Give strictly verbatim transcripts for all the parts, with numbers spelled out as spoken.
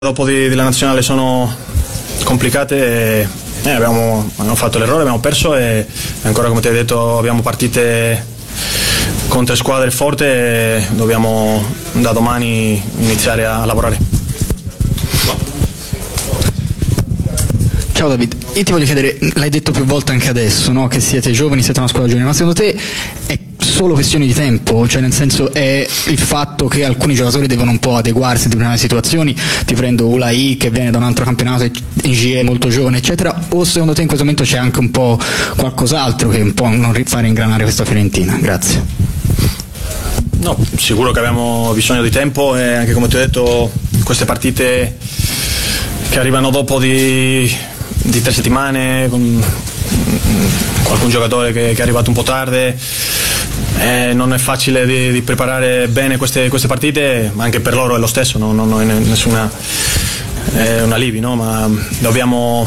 Dopo di, della nazionale sono complicate e eh, abbiamo, abbiamo fatto l'errore, abbiamo perso e ancora, come ti hai detto, abbiamo partite con tre squadre forti e dobbiamo da domani iniziare a lavorare. Ciao David, io ti voglio chiedere, l'hai detto più volte anche adesso, no? Che siete giovani, siete una squadra giovane, ma secondo te è solo questione di tempo? Cioè, nel senso, è il fatto che alcuni giocatori devono un po' adeguarsi a determinate situazioni, ti prendo Ulai che viene da un altro campionato in G E molto giovane eccetera, o secondo te in questo momento c'è anche un po' qualcos'altro che un po' non fare ingranare questa Fiorentina? Grazie. No, sicuro che abbiamo bisogno di tempo e anche, come ti ho detto, queste partite che arrivano dopo di di tre settimane con qualcun giocatore che, che è arrivato un po' tardi, eh, non è facile di, di preparare bene queste, queste partite, ma anche per loro è lo stesso, no? Non, non è nessuna è un alibi, no? Ma dobbiamo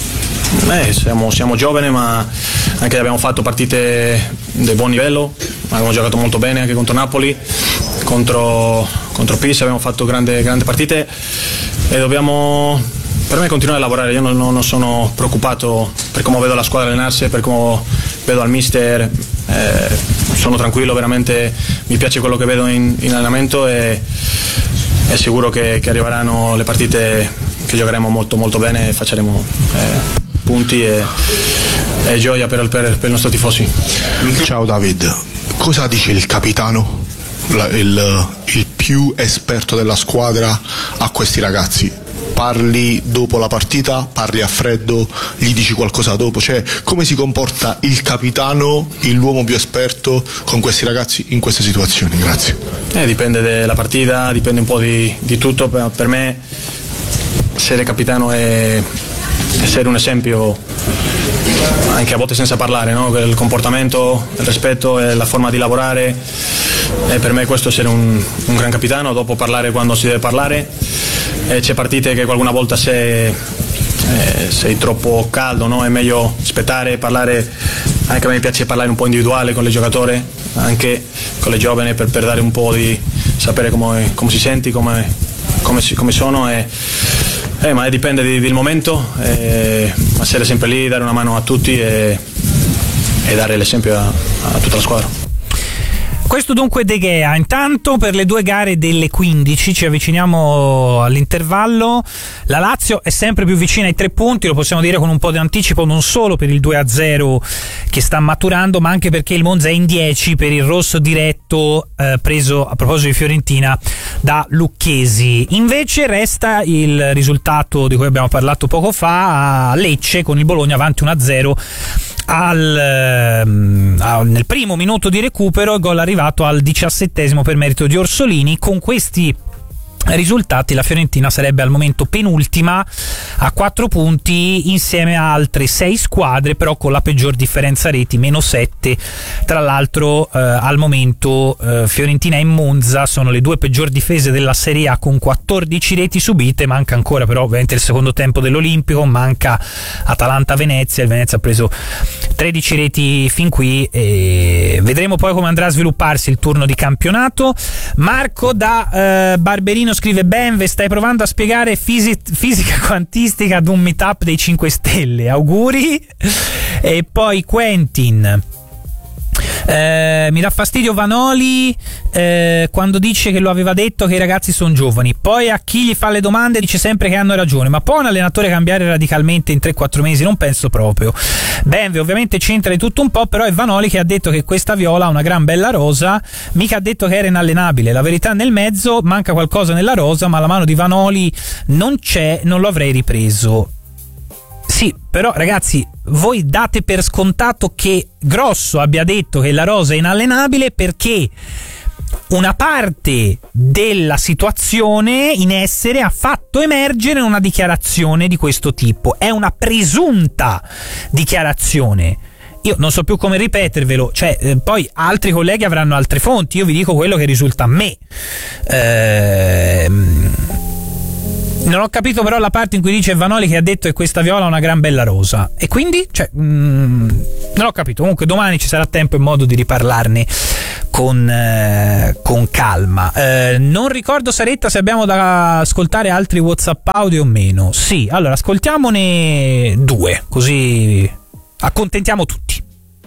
eh, siamo, siamo giovani, ma anche abbiamo fatto partite di buon livello, abbiamo giocato molto bene anche contro Napoli, contro, contro Pisa abbiamo fatto grandi grandi partite e dobbiamo, per me, continuare a lavorare. Io non, non sono preoccupato per come vedo la squadra allenarsi, per come vedo al mister, eh, sono tranquillo, veramente mi piace quello che vedo in, in allenamento e è sicuro che, che arriveranno le partite che giocheremo molto molto bene e facciamo eh, punti e, e gioia per, per, per i nostri tifosi. Ciao David, cosa dice il capitano, la, il, il più esperto della squadra, a questi ragazzi? Parli dopo la partita, parli a freddo, gli dici qualcosa dopo, cioè come si comporta il capitano, l'uomo più esperto con questi ragazzi in queste situazioni? Grazie. Eh, dipende dalla partita, dipende un po' di, di tutto. Per, per me essere capitano è essere un esempio, anche a volte senza parlare, no? Il comportamento, il rispetto e la forma di lavorare, e per me questo è essere un, un gran capitano. Dopo parlare quando si deve parlare. Eh, c'è partite che qualcuna volta sei, eh, sei troppo caldo, no? È meglio aspettare, parlare. Anche a me piace parlare un po' individuale con le giocatori, anche con le giovani, per, per dare un po' di sapere come, come si senti, come, come, si, come sono e, eh, ma dipende di, del momento, eh, essere sempre lì, dare una mano a tutti e, e dare l'esempio a, a tutta la squadra. Questo dunque De Gea. Intanto per le due gare delle quindici ci avviciniamo all'intervallo. La Lazio è sempre più vicina ai tre punti, lo possiamo dire con un po' di anticipo, non solo per il due a zero che sta maturando, ma anche perché il Monza è in dieci per il rosso diretto eh, preso, a proposito di Fiorentina, da Lucchesi. Invece resta il risultato di cui abbiamo parlato poco fa a Lecce, con il Bologna avanti uno a zero al, ehm, al, nel primo minuto di recupero, il gol arrivato al diciassettesimo per merito di Orsolini. Con questi risultati la Fiorentina sarebbe al momento penultima a quattro punti insieme a altre sei squadre, però con la peggior differenza reti, meno sette. Tra l'altro eh, al momento eh, Fiorentina e Monza sono le due peggior difese della Serie A con quattordici reti subite. Manca ancora però ovviamente il secondo tempo dell'Olimpico, manca Atalanta-Venezia, il Venezia ha preso tredici reti fin qui e vedremo poi come andrà a svilupparsi il turno di campionato. Marco da eh, Barberino scrive: Benve, stai provando a spiegare fisi- fisica quantistica ad un meetup dei cinque Stelle, auguri. E poi Quentin: Eh, mi dà fastidio Vanoli eh, quando dice che lo aveva detto che i ragazzi sono giovani, poi a chi gli fa le domande dice sempre che hanno ragione, ma può un allenatore cambiare radicalmente in tre quattro mesi? Non penso proprio. Benve ovviamente c'entra di tutto un po', però è Vanoli che ha detto che questa Viola ha una gran bella rosa, mica ha detto che era inallenabile. La verità nel mezzo, manca qualcosa nella rosa, ma la mano di Vanoli non c'è, non lo avrei ripreso. Sì, però ragazzi, voi date per scontato che Grosso abbia detto che la rosa è inallenabile perché una parte della situazione in essere ha fatto emergere una dichiarazione di questo tipo. È una presunta dichiarazione. Io non so più come ripetervelo, cioè eh, poi altri colleghi avranno altre fonti, io vi dico quello che risulta a me. Ehm... Non ho capito però la parte in cui dice Vanoli che ha detto che questa Viola ha una gran bella rosa. E quindi? Cioè, mm, non ho capito. Comunque domani ci sarà tempo e modo di riparlarne con, eh, con calma. Eh, non ricordo, Saretta, se abbiamo da ascoltare altri WhatsApp audio o meno. Sì, allora ascoltiamone due, così accontentiamo tutti.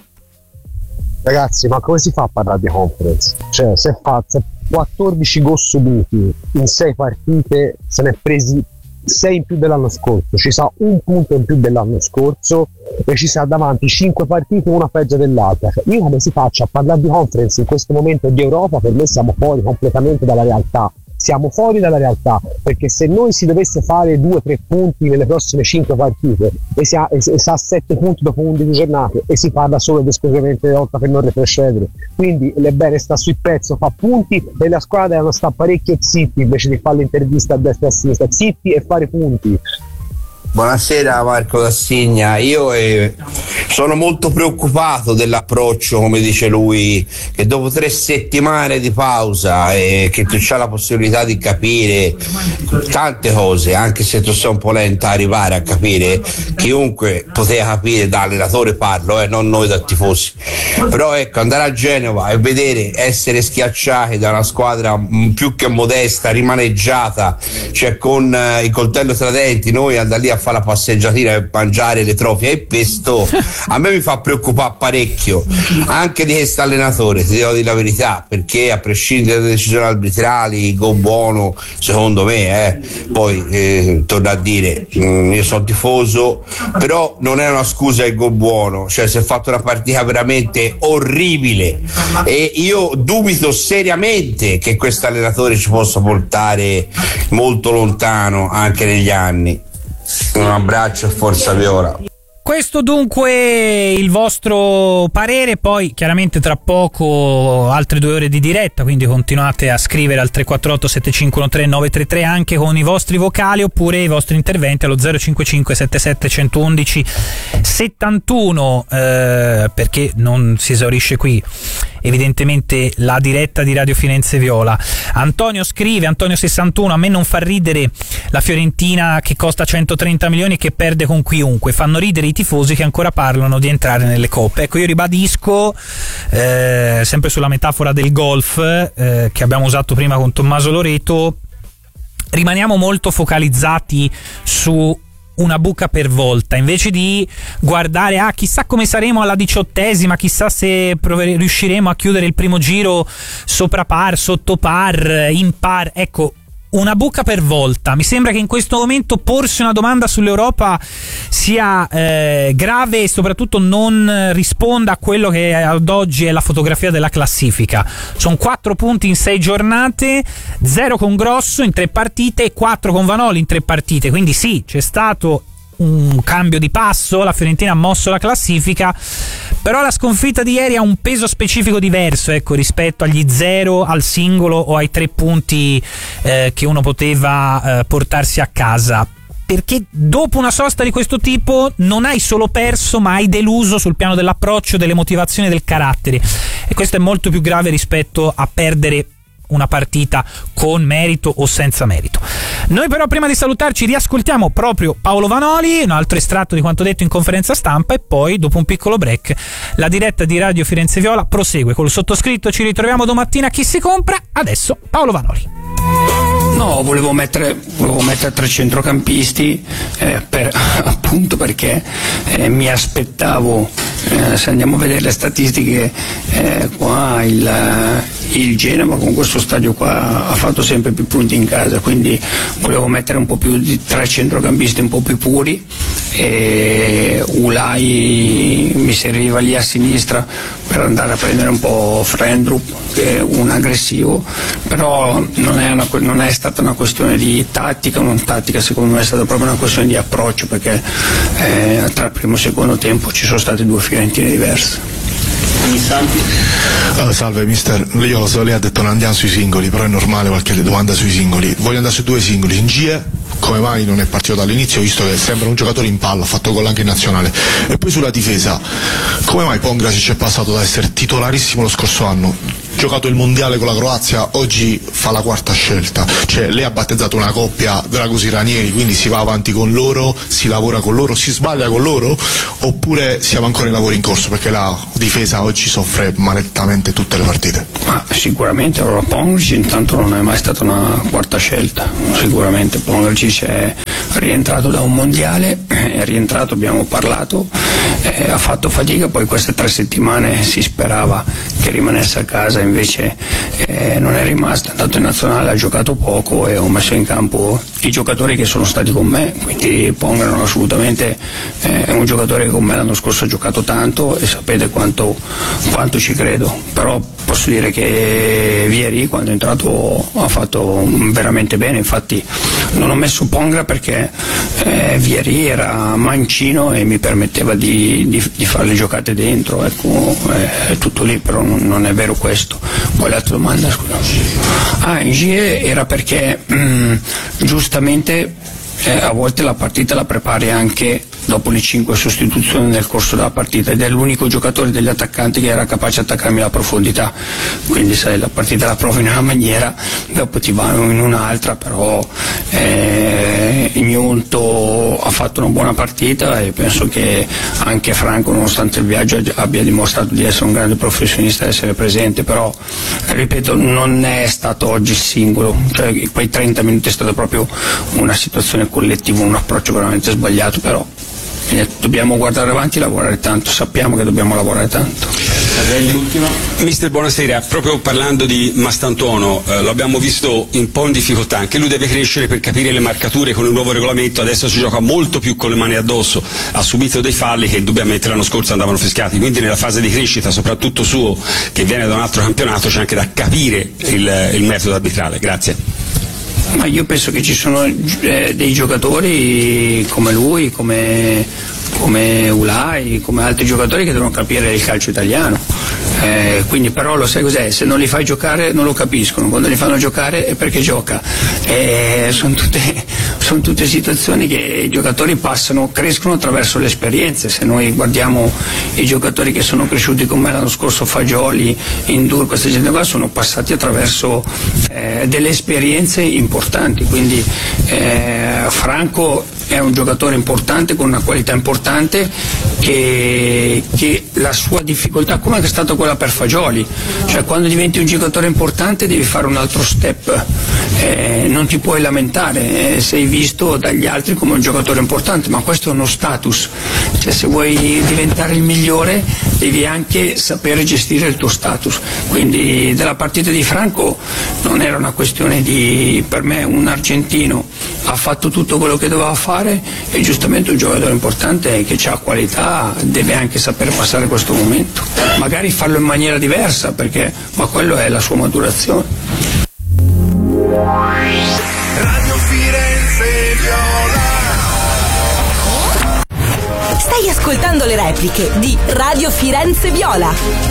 Ragazzi, ma come si fa a parlare di conference? Cioè, se fa quattordici gol subiti in sei partite, se ne è presi sei in più dell'anno scorso, ci sa un punto in più dell'anno scorso e ci sa davanti cinque partite, una peggio dell'altra. Cioè, io come si faccia a parlare di conference in questo momento di Europa? Per me siamo fuori completamente dalla realtà. Siamo fuori dalla realtà, perché se noi si dovesse fare due o tre punti nelle prossime cinque partite e si ha, e si ha sette punti dopo undici giornate e si parla solo ed esclusivamente di lotta per non retrocedere, quindi l'Ebbene sta sul pezzo, fa punti e la squadra devono stare parecchio zitti invece di fare l'intervista a destra e a sinistra, zitti e fare punti. Buonasera Marco D'Assigna, io eh, sono molto preoccupato dell'approccio, come dice lui, che dopo tre settimane di pausa e che tu c'hai la possibilità di capire tante cose, anche se tu sei un po' lenta a arrivare a capire, chiunque poteva capire, da allenatore parlo, eh, non noi da tifosi, però ecco, andare a Genova e vedere essere schiacciati da una squadra più che modesta, rimaneggiata, cioè con eh, il coltello tra denti, noi andare lì a fare la passeggiatina e mangiare le trofie e pesto, a me mi fa preoccupare parecchio anche di questo allenatore, ti devo dire la verità, perché a prescindere dalle decisioni arbitrali, go buono secondo me, eh, poi eh, torno a dire, mh, io sono tifoso, però non è una scusa il go buono, cioè si è fatto una partita veramente orribile e io dubito seriamente che questo allenatore ci possa portare molto lontano anche negli anni. Un abbraccio e forza Viola. Questo dunque il vostro parere, poi chiaramente tra poco altre due ore di diretta, quindi continuate a scrivere al tre quattro otto sette cinque uno tre nove tre tre anche con i vostri vocali oppure i vostri interventi allo zero cinque cinque sette sette uno uno settantuno, eh, perché non si esaurisce qui evidentemente la diretta di Radio Firenze Viola. Antonio scrive, Antonio sessantuno, a me non fa ridere la Fiorentina che costa centotrenta milioni e che perde con chiunque, fanno ridere i tifosi che ancora parlano di entrare nelle coppe. Ecco, io ribadisco, eh, sempre sulla metafora del golf eh, che abbiamo usato prima con Tommaso Loreto, rimaniamo molto focalizzati su una buca per volta, invece di guardare ah chissà come saremo alla diciottesima, chissà se provere, riusciremo a chiudere il primo giro sopra par, sotto par, in par. Ecco, una buca per volta. Mi sembra che in questo momento porsi una domanda sull'Europa sia eh, grave e soprattutto non risponda a quello che ad oggi è la fotografia della classifica. Sono quattro punti in sei giornate, zero con Grosso in tre partite e quattro con Vanoli in tre partite, quindi sì, c'è stato un cambio di passo, la Fiorentina ha mosso la classifica, però la sconfitta di ieri ha un peso specifico diverso, ecco, rispetto agli zero al singolo o ai tre punti eh, che uno poteva eh, portarsi a casa, perché dopo una sosta di questo tipo non hai solo perso ma hai deluso sul piano dell'approccio, delle motivazioni, del carattere, e questo è molto più grave rispetto a perdere una partita con merito o senza merito. Noi però prima di salutarci riascoltiamo proprio Paolo Vanoli, un altro estratto di quanto detto in conferenza stampa, e poi dopo un piccolo break la diretta di Radio Firenze Viola prosegue. Col sottoscritto ci ritroviamo domattina a Chi si compra. Adesso Paolo Vanoli. No, volevo mettere, volevo mettere tre centrocampisti eh, per, appunto perché eh, mi aspettavo, eh, se andiamo a vedere le statistiche, eh, qua il, il Genova con questo stadio qua ha fatto sempre più punti in casa, quindi volevo mettere un po' più di tre centrocampisti un po' più puri, e Ulai mi serviva lì a sinistra per andare a prendere un po' Frendrup, che è un aggressivo, però non è, una, non è stata una questione di tattica o non tattica, secondo me è stata proprio una questione di approccio, perché eh, tra il primo e il secondo tempo ci sono state due Fiorentine diverse. Uh, salve mister, io lo so, lei ha detto non andiamo sui singoli, però è normale qualche domanda sui singoli. Voglio andare su due singoli. Ngie, come mai non è partito dall'inizio, visto che sembra un giocatore in palla, ha fatto gol anche in nazionale? E poi sulla difesa, come mai Pongrasic è passato da essere titolarissimo lo scorso anno, giocato il mondiale con la Croazia, oggi fa la quarta scelta, cioè lei ha battezzato una coppia Dragosi-Ranieri, quindi si va avanti con loro, si lavora con loro, si sbaglia con loro, oppure siamo ancora in lavori in corso, perché la difesa oggi soffre malettamente tutte le partite? Ma sicuramente allora Pongricic intanto non è mai stata una quarta scelta, sicuramente Pongricic è rientrato da un mondiale, è rientrato, abbiamo parlato, eh, ha fatto fatica, poi queste tre settimane si sperava che rimanesse a casa, invece eh, non è rimasto, è andato in nazionale, ha giocato poco e ho messo in campo i giocatori che sono stati con me, quindi Pongrano assolutamente eh, è un giocatore che con me l'anno scorso ha giocato tanto e sapete quanto, quanto ci credo, però posso dire che Vieri quando è entrato ha fatto veramente bene, infatti non ho messo Pongra perché eh, Vieri era mancino e mi permetteva di, di, di fare le giocate dentro, ecco, è, è tutto lì, però non, non è vero questo. Poi l'altra domanda, scusa. Ah, Ingie era perché mh, giustamente eh, a volte la partita la prepari anche dopo le cinque sostituzioni nel corso della partita ed è l'unico giocatore degli attaccanti che era capace di attaccarmi la profondità, quindi sai, la partita la provi in una maniera, dopo ti vanno in un'altra, però eh, Gnonto ha fatto una buona partita e penso che anche Franco, nonostante il viaggio, abbia dimostrato di essere un grande professionista e essere presente, però ripeto, non è stato oggi singolo, cioè quei trenta minuti è stata proprio una situazione collettiva, un approccio veramente sbagliato, però eh, dobbiamo guardare avanti e lavorare tanto, sappiamo che dobbiamo lavorare tanto. Mister, buonasera, proprio parlando di Mastantuono, eh, lo abbiamo visto un po' in difficoltà, anche lui deve crescere per capire le marcature con il nuovo regolamento, adesso si gioca molto più con le mani addosso, ha subito dei falli che indubbiamente l'anno scorso andavano fischiati, quindi nella fase di crescita, soprattutto suo, che viene da un altro campionato, c'è anche da capire il, il metodo arbitrale. Grazie. Ma io penso che ci sono eh, dei giocatori come lui, come, come Ulai, come altri giocatori che devono capire il calcio italiano, eh, quindi però lo sai cos'è, se non li fai giocare non lo capiscono, quando li fanno giocare è perché gioca, eh, sono tutte, son tutte situazioni che i giocatori passano, crescono attraverso le esperienze. Se noi guardiamo i giocatori che sono cresciuti con me l'anno scorso, Fagioli, Indur, questa gente qua, sono passati attraverso eh, delle esperienze importanti, quindi eh, Franco è un giocatore importante con una qualità importante che, che la sua difficoltà, come è stata quella per Fagioli, cioè quando diventi un giocatore importante devi fare un altro step, eh, non ti puoi lamentare, eh, sei visto dagli altri come un giocatore importante, ma questo è uno status, cioè se vuoi diventare il migliore devi anche sapere gestire il tuo status, quindi della partita di Franco non era una questione di, per me un argentino ha fatto tutto quello che doveva fare e giustamente un giocatore importante che ha qualità deve anche sapere passare questo momento, magari farlo in maniera diversa, perché ma quello è la sua maturazione. Radio Firenze Viola. Stai ascoltando le repliche di Radio Firenze Viola.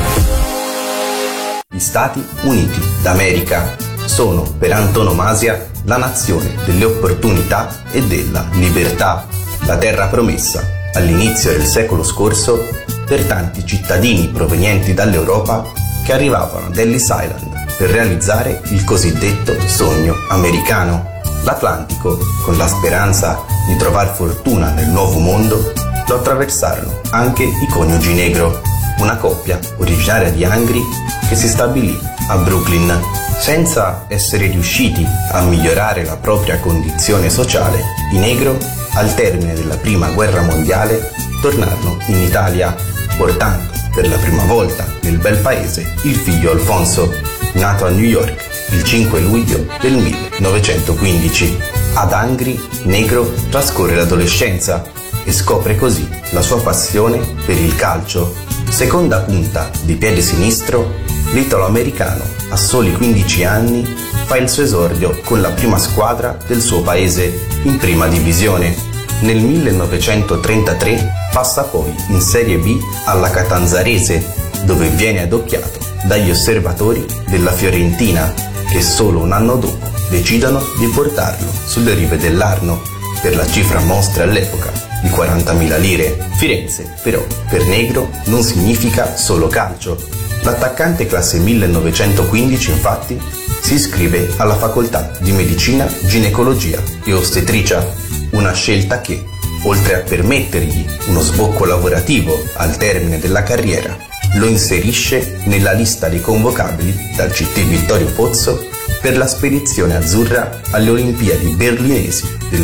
Gli Stati Uniti d'America sono per antonomasia la nazione delle opportunità e della libertà, la terra promessa all'inizio del secolo scorso per tanti cittadini provenienti dall'Europa che arrivavano ad Ellis Island per realizzare il cosiddetto sogno americano. L'Atlantico, con la speranza di trovare fortuna nel nuovo mondo, lo attraversarono anche i coniugi Negro, una coppia originaria di Angri che si stabilì a Brooklyn. Senza essere riusciti a migliorare la propria condizione sociale, i Negro, al termine della prima guerra mondiale, tornarono in Italia, portando per la prima volta nel bel paese il figlio Alfonso, nato a New York il cinque luglio del millenovecentoquindici. Ad Angri, Negro trascorre l'adolescenza e scopre così la sua passione per il calcio. Seconda punta di piede sinistro, l'italo-americano a soli quindici anni fa il suo esordio con la prima squadra del suo paese in prima divisione. Nel millenovecentotrentatré passa poi in Serie B alla Catanzarese, dove viene addocchiato dagli osservatori della Fiorentina, che solo un anno dopo decidono di portarlo sulle rive dell'Arno per la cifra mostra all'epoca di quarantamila lire. Firenze, però, per Negro non significa solo calcio. L'attaccante classe millenovecentoquindici infatti si iscrive alla facoltà di medicina, ginecologia e ostetricia, una scelta che, oltre a permettergli uno sbocco lavorativo al termine della carriera, lo inserisce nella lista dei convocabili dal C T Vittorio Pozzo per la spedizione azzurra alle Olimpiadi berlinesi del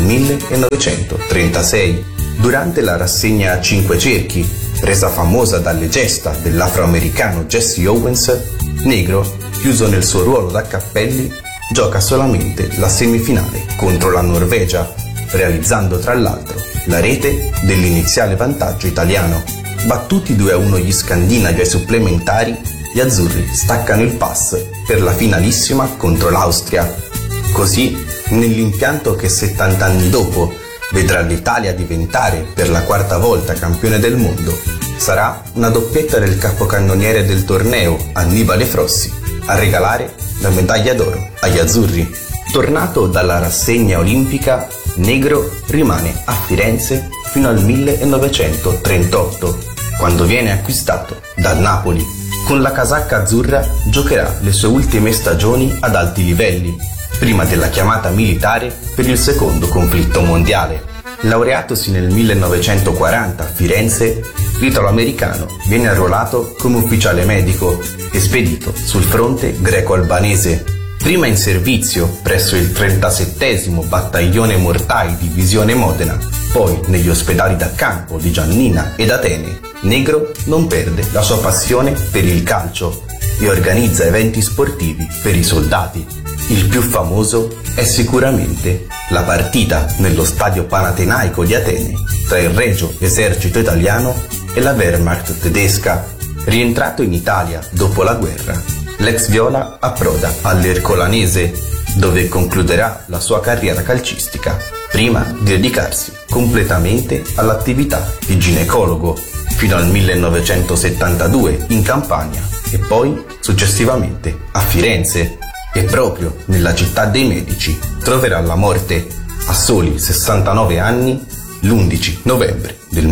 millenovecentotrentasei. Durante la rassegna a cinque cerchi, resa famosa dalle gesta dell'afroamericano Jesse Owens, Negro, chiuso nel suo ruolo da cappelli, gioca solamente la semifinale contro la Norvegia, realizzando tra l'altro la rete dell'iniziale vantaggio italiano. Battuti due a uno gli scandinavi ai supplementari, gli azzurri staccano il pass per la finalissima contro l'Austria. Così, nell'impianto che settanta anni dopo vedrà l'Italia diventare per la quarta volta campione del mondo, sarà una doppietta del capocannoniere del torneo, Annibale Frossi, a regalare la medaglia d'oro agli azzurri. Tornato dalla rassegna olimpica, Negro rimane a Firenze fino al millenovecentotrentotto, quando viene acquistato dal Napoli. Con la casacca azzurra giocherà le sue ultime stagioni ad alti livelli, prima della chiamata militare per il secondo conflitto mondiale. Laureatosi nel millenovecentoquaranta a Firenze, l'italo-americano viene arruolato come ufficiale medico e spedito sul fronte greco-albanese. Prima in servizio presso il trentasettesimo Battaglione Mortai Divisione Modena, poi negli ospedali da campo di Giannina ed Atene, Negro non perde la sua passione per il calcio e organizza eventi sportivi per i soldati. Il più famoso è sicuramente la partita nello stadio Panatenaico di Atene tra il Regio Esercito Italiano e la Wehrmacht tedesca. Rientrato in Italia dopo la guerra, l'ex Viola approda all'Ercolanese, dove concluderà la sua carriera calcistica, prima di dedicarsi completamente all'attività di ginecologo, fino al millenovecentosettantadue in Campania e poi successivamente a Firenze. E proprio nella città dei medici troverà la morte a soli sessantanove anni l'undici novembre del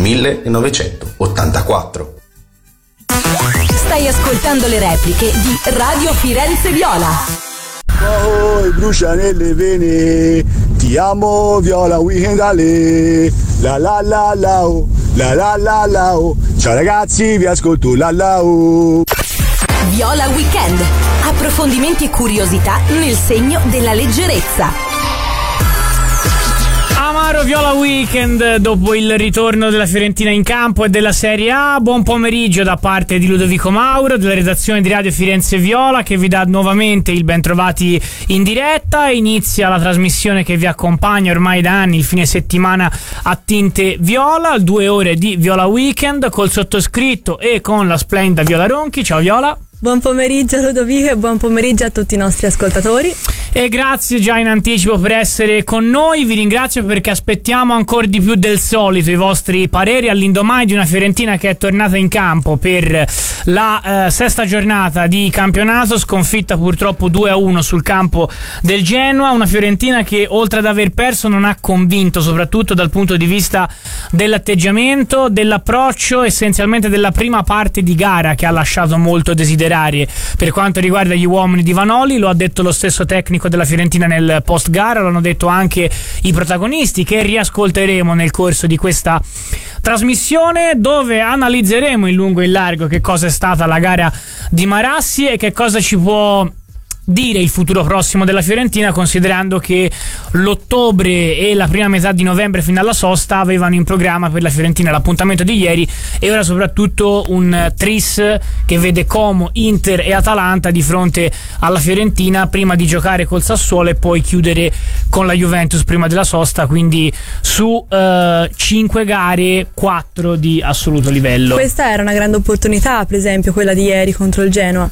millenovecentottantaquattro. Stai ascoltando le repliche di Radio Firenze Viola. Oh, brucia nelle vene, ti amo Viola Weekendale, la la la la oh, la la la la oh. Ciao ragazzi, vi ascolto la la oh. Viola Weekend, approfondimenti e curiosità nel segno della leggerezza. Amaro Viola Weekend dopo il ritorno della Fiorentina in campo e della Serie A. Buon pomeriggio da parte di Ludovico Mauro della redazione di Radio Firenze Viola, che vi dà nuovamente il bentrovati in diretta. Inizia la trasmissione che vi accompagna ormai da anni, il fine settimana a tinte viola, due ore di Viola Weekend col sottoscritto e con la splendida Viola Ronchi. Ciao Viola. Buon pomeriggio Ludovico e buon pomeriggio a tutti i nostri ascoltatori. E grazie già in anticipo per essere con noi, vi ringrazio perché aspettiamo ancora di più del solito i vostri pareri all'indomani di una Fiorentina che è tornata in campo per la eh, sesta giornata di campionato, sconfitta purtroppo due a uno sul campo del Genoa, una Fiorentina che oltre ad aver perso non ha convinto, soprattutto dal punto di vista dell'atteggiamento, dell'approccio, essenzialmente della prima parte di gara che ha lasciato molto desiderare per quanto riguarda gli uomini di Vanoli. Lo ha detto lo stesso tecnico della Fiorentina nel post gara, lo hanno detto anche i protagonisti che riascolteremo nel corso di questa trasmissione, dove analizzeremo in lungo e in largo che cosa è stata la gara di Marassi e che cosa ci può dire il futuro prossimo della Fiorentina, considerando che l'ottobre e la prima metà di novembre fino alla sosta avevano in programma per la Fiorentina l'appuntamento di ieri e ora soprattutto un tris che vede Como, Inter e Atalanta di fronte alla Fiorentina prima di giocare col Sassuolo e poi chiudere con la Juventus prima della sosta, quindi su eh, cinque gare quattro di assoluto livello. Questa era una grande opportunità, per esempio quella di ieri contro il Genoa.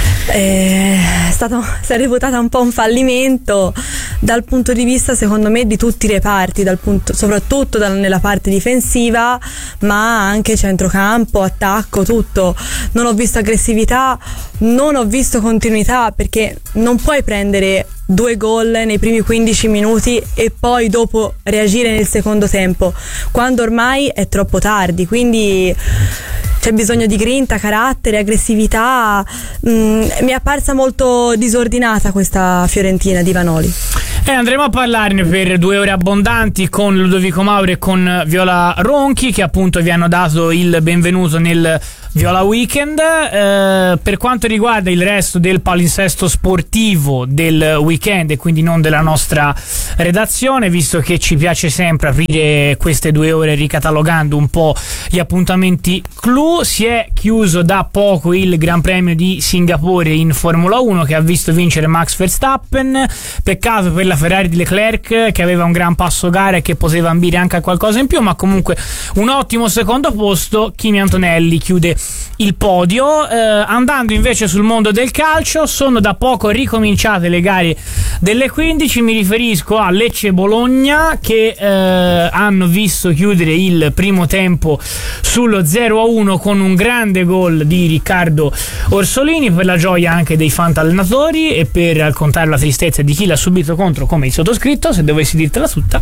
È stato, si è reputata un po' un fallimento dal punto di vista secondo me di tutti i reparti, dal punto, soprattutto dal, nella parte difensiva, ma anche centrocampo, attacco, tutto. Non ho visto aggressività, non ho visto continuità, perché non puoi prendere due gol nei primi quindici minuti e poi dopo reagire nel secondo tempo, quando ormai è troppo tardi. Quindi c'è bisogno di grinta, carattere, aggressività. Mm, mi è apparsa molto disordinata questa Fiorentina di Vanoli. E andremo a parlarne per due ore abbondanti con Ludovico Mauro e con Viola Ronchi, che appunto vi hanno dato il benvenuto nel Viola Weekend. Eh, per quanto riguarda il resto del palinsesto sportivo del weekend, e quindi non della nostra redazione, visto che ci piace sempre aprire queste due ore ricatalogando un po' gli appuntamenti clou, si è chiuso da poco il Gran Premio di Singapore in Formula uno, che ha visto vincere Max Verstappen. Peccato per la Ferrari di Leclerc, che aveva un gran passo gara e che poteva ambire anche a qualcosa in più, ma comunque un ottimo secondo posto. Kimi Antonelli chiude il podio. Eh, andando invece sul mondo del calcio, sono da poco ricominciate le gare delle quindici. Mi riferisco a Lecce e Bologna, che eh, hanno visto chiudere il primo tempo sullo zero a uno con un grande gol di Riccardo Orsolini, per la gioia anche dei fantallenatori e per raccontare la tristezza di chi l'ha subito contro, come il sottoscritto, se dovessi dirtela tutta.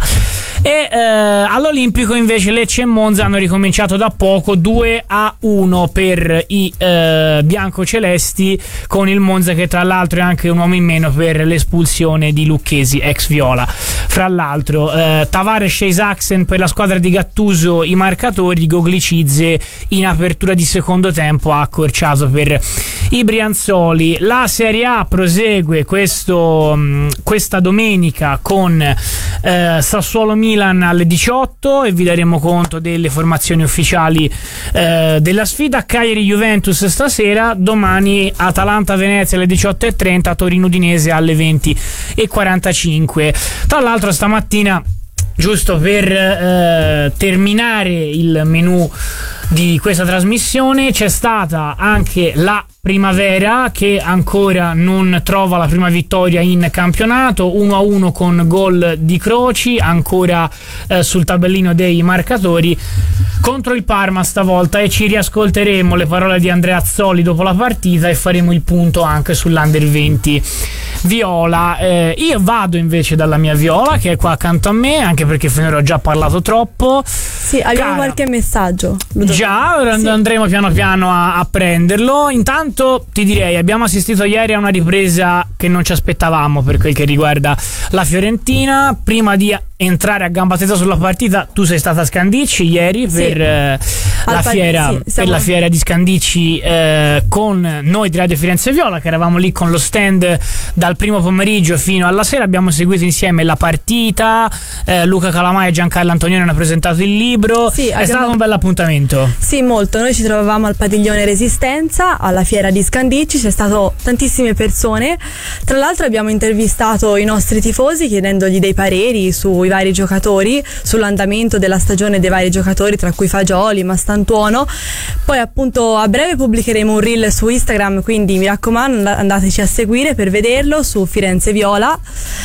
E eh, all'Olimpico invece Lecce e Monza hanno ricominciato da poco, due a uno per i eh, biancocelesti, con il Monza che tra l'altro è anche un uomo in meno per l'espulsione di Lucchesi, ex Viola. Fra l'altro eh, Tavares e Isaacsen per la squadra di Gattuso i marcatori, Goglicizze in apertura di secondo tempo ha accorciato per i Brianzoli. La Serie A prosegue questo, questa domenica con eh, Sassuolo-Milan alle diciotto, e vi daremo conto delle formazioni ufficiali eh, della sfida. Cagliari-Juventus stasera, domani Atalanta-Venezia alle diciotto e trenta, Torino-Udinese alle venti e quarantacinque. Tra l'altro stamattina, giusto per eh, terminare il menù di questa trasmissione, c'è stata anche la Primavera, che ancora non trova la prima vittoria in campionato, uno a uno con gol di Croci, ancora eh, sul tabellino dei marcatori contro il Parma stavolta, e ci riascolteremo le parole di Andrea Azzoli dopo la partita e faremo il punto anche sull'Under venti Viola. Eh, io vado invece dalla mia Viola, che è qua accanto a me, anche perché finora ho già parlato troppo. Sì, abbiamo Cara, qualche messaggio. Già, ora sì, andremo piano piano a, a prenderlo. Intanto ti direi, abbiamo assistito ieri a una ripresa che non ci aspettavamo per quel che riguarda la Fiorentina. Prima di entrare a gamba tesa sulla partita, tu sei stata a Scandicci ieri sì, per, eh, la, fiera, sì, siamo... per la fiera di Scandicci eh, con noi di Radio Firenze Viola, che eravamo lì con lo stand dal primo pomeriggio fino alla sera. Abbiamo seguito insieme la partita, eh, Luca Calamai e Giancarlo Antonioni hanno presentato il libro. Sì, è abbiamo... stato un bel appuntamento. Sì, molto. Noi ci trovavamo al padiglione Resistenza alla fiera di Scandicci, c'è stato tantissime persone. Tra l'altro abbiamo intervistato i nostri tifosi chiedendogli dei pareri sui vari giocatori, sull'andamento della stagione dei vari giocatori, tra cui Fagioli, Mastantuono. Poi appunto a breve pubblicheremo un reel su Instagram, quindi mi raccomando andateci a seguire per vederlo su Firenze Viola.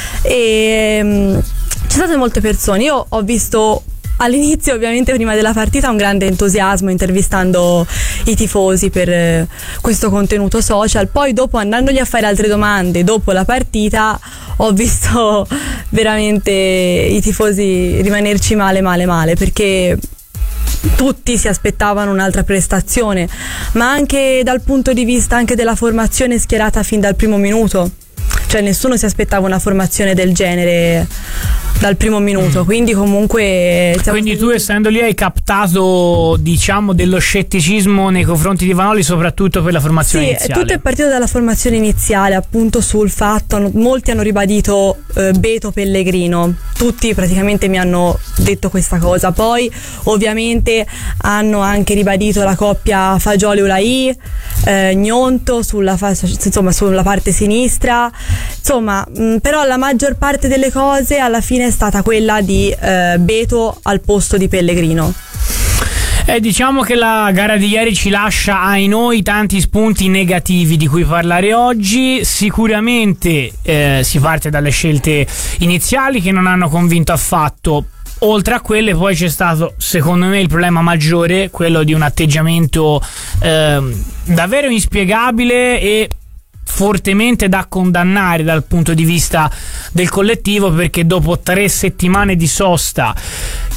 E um, ci sono state molte persone. Io ho visto all'inizio, ovviamente prima della partita, un grande entusiasmo intervistando i tifosi per eh, questo contenuto social. Poi dopo, andandogli a fare altre domande dopo la partita, ho visto veramente i tifosi rimanerci male male male, perché tutti si aspettavano un'altra prestazione, ma anche dal punto di vista anche della formazione schierata fin dal primo minuto. Cioè nessuno si aspettava una formazione del genere dal primo minuto, quindi comunque quindi tu, essendo lì, hai captato, diciamo, dello scetticismo nei confronti di Vanoli, soprattutto per la formazione sì, iniziale. Sì, tutto è partito dalla formazione iniziale, appunto sul fatto, molti hanno ribadito eh, Beto Pellegrino, tutti praticamente mi hanno detto questa cosa. Poi ovviamente hanno anche ribadito la coppia Fagioli-Ulai, eh, Gnonto sulla, fa- insomma, sulla parte sinistra, insomma, mh, però la maggior parte delle cose alla fine è stata quella di eh, Beto al posto di Pellegrino. Eh, diciamo che la gara di ieri ci lascia, ai noi, tanti spunti negativi di cui parlare oggi. Sicuramente eh, si parte dalle scelte iniziali che non hanno convinto affatto. Oltre a quelle poi c'è stato, secondo me, il problema maggiore, quello di un atteggiamento eh, davvero inspiegabile e fortemente da condannare dal punto di vista del collettivo, perché dopo tre settimane di sosta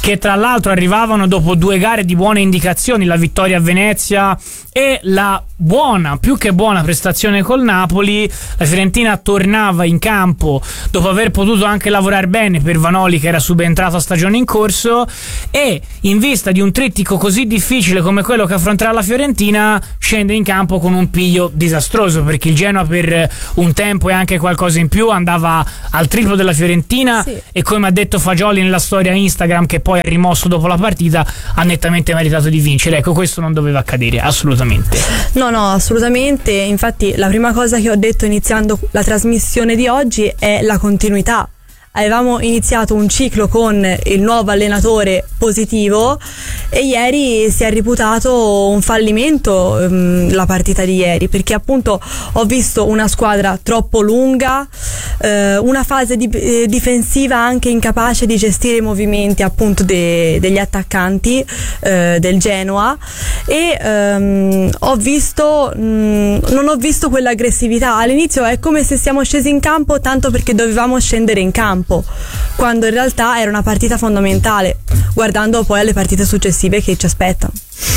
che tra l'altro arrivavano dopo due gare di buone indicazioni, la vittoria a Venezia e la buona, più che buona prestazione col Napoli. La Fiorentina tornava in campo dopo aver potuto anche lavorare bene per Vanoli, che era subentrato a stagione in corso, e in vista di un trittico così difficile come quello che affronterà la Fiorentina scende in campo con un piglio disastroso, perché il Genoa per un tempo e anche qualcosa in più andava al triplo della Fiorentina, sì. E come ha detto Fagioli nella storia Instagram, che poi ha rimosso dopo la partita, ha nettamente meritato di vincere. Ecco, questo non doveva accadere assolutamente. No, no, assolutamente. Infatti la prima cosa che ho detto iniziando la trasmissione di oggi è la continuità. Avevamo iniziato un ciclo con il nuovo allenatore positivo e ieri si è reputato un fallimento um, la partita di ieri, perché appunto ho visto una squadra troppo lunga, eh, una fase di, eh, difensiva anche incapace di gestire i movimenti appunto de, degli attaccanti eh, del Genoa, e um, ho visto mh, non ho visto quell'aggressività. All'inizio è come se siamo scesi in campo tanto perché dovevamo scendere in campo, quando in realtà era una partita fondamentale, guardando poi alle partite successive che ci aspettano.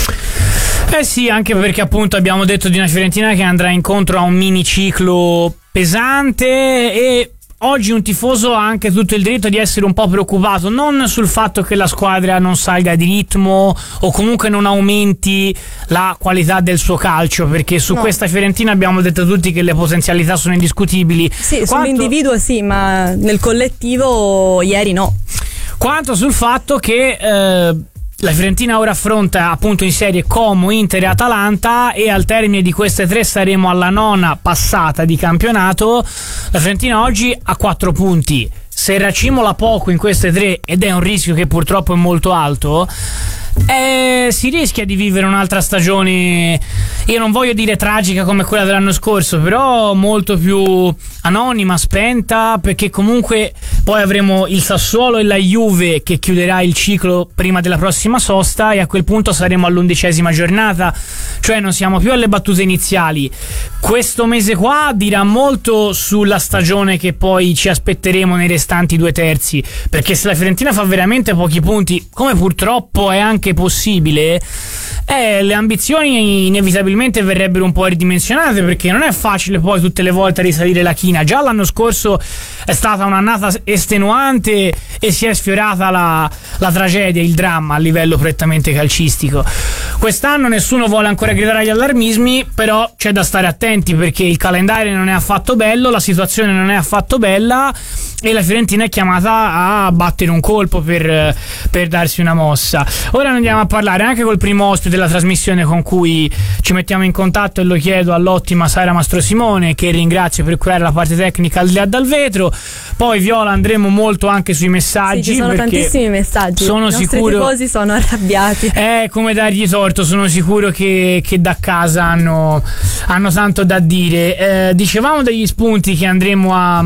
Eh sì, anche perché appunto abbiamo detto di una Fiorentina che andrà incontro a un mini ciclo pesante, e oggi un tifoso ha anche tutto il diritto di essere un po' preoccupato, non sul fatto che la squadra non salga di ritmo o comunque non aumenti la qualità del suo calcio, perché su no. questa Fiorentina abbiamo detto tutti che le potenzialità sono indiscutibili. Sì, quanto... sull'individuo sì, ma nel collettivo ieri no. Quanto sul fatto che eh, la Fiorentina ora affronta appunto in serie Como, Inter e Atalanta, e al termine di queste tre saremo alla nona passata di campionato. La Fiorentina oggi ha quattro punti. Se racimola poco in queste tre, ed è un rischio che purtroppo è molto alto, eh, si rischia di vivere un'altra stagione, io non voglio dire tragica come quella dell'anno scorso, però molto più anonima, spenta, perché comunque poi avremo il Sassuolo e la Juve che chiuderà il ciclo prima della prossima sosta, e a quel punto saremo all'undicesima giornata, cioè non siamo più alle battute iniziali. Questo mese qua dirà molto sulla stagione che poi ci aspetteremo nei restanti due terzi, perché se la Fiorentina fa veramente pochi punti, come purtroppo è anche possibile, eh, le ambizioni inevitabilmente verrebbero un po' ridimensionate, perché non è facile poi tutte le volte risalire la china. Già l'anno scorso è stata un'annata estenuante e si è sfiorata la, la tragedia, il dramma a livello prettamente calcistico. Quest'anno nessuno vuole ancora gridare agli allarmismi, però c'è da stare attenti, perché il calendario non è affatto bello, la situazione non è affatto bella, e la Fiorentina è chiamata a battere un colpo per, per darsi una mossa. Ora andiamo a parlare anche col primo ospite della trasmissione con cui ci mettiamo in contatto, e lo chiedo all'ottima Sara Mastrosimone, che ringrazio per curare la parte tecnica al di là dal vetro. Poi Viola andremo molto anche sui messaggi, sì, ci sono tantissimi messaggi, sono i nostri sicuro tifosi sono arrabbiati, è come dargli torto, sono sicuro che, che da casa hanno, hanno tanto da dire. Eh, dicevamo degli spunti che andremo a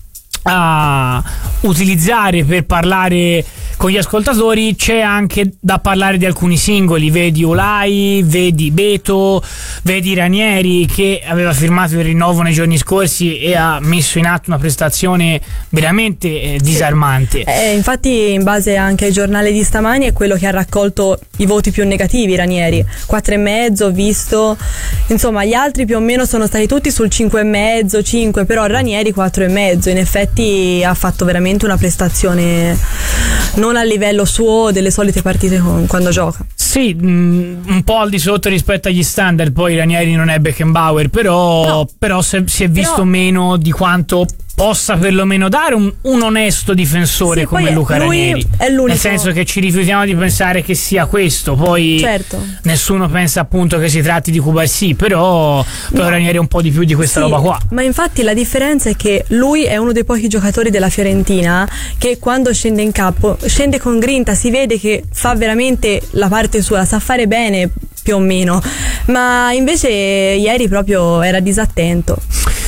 a utilizzare per parlare con gli ascoltatori. C'è anche da parlare di alcuni singoli, vedi Olai, vedi Beto, vedi Ranieri, che aveva firmato il rinnovo nei giorni scorsi e ha messo in atto una prestazione veramente eh, disarmante. Eh, infatti in base anche ai giornali di stamani è quello che ha raccolto i voti più negativi, Ranieri, quattro e mezzo ho visto, insomma gli altri più o meno sono stati tutti sul cinque e mezzo, cinque, però Ranieri quattro e mezzo. In effetti ha fatto veramente una prestazione non a livello suo delle solite partite con, quando gioca. Sì, mh, un po' al di sotto rispetto agli standard. Poi Ranieri non è Beckenbauer, però, no. però se, si è visto però... meno di quanto possa perlomeno dare un, un onesto difensore, sì, come Luca Ranieri, è l'unico. Nel senso che ci rifiutiamo di pensare che sia questo, poi certo. nessuno pensa appunto che si tratti di Cubarsì, però, però no. Ranieri è un po' di più di questa sì, roba qua. Ma infatti la differenza è che lui è uno dei pochi giocatori della Fiorentina che quando scende in campo scende con grinta, si vede che fa veramente la parte sua, la sa fare bene più o meno, ma invece ieri proprio era disattento.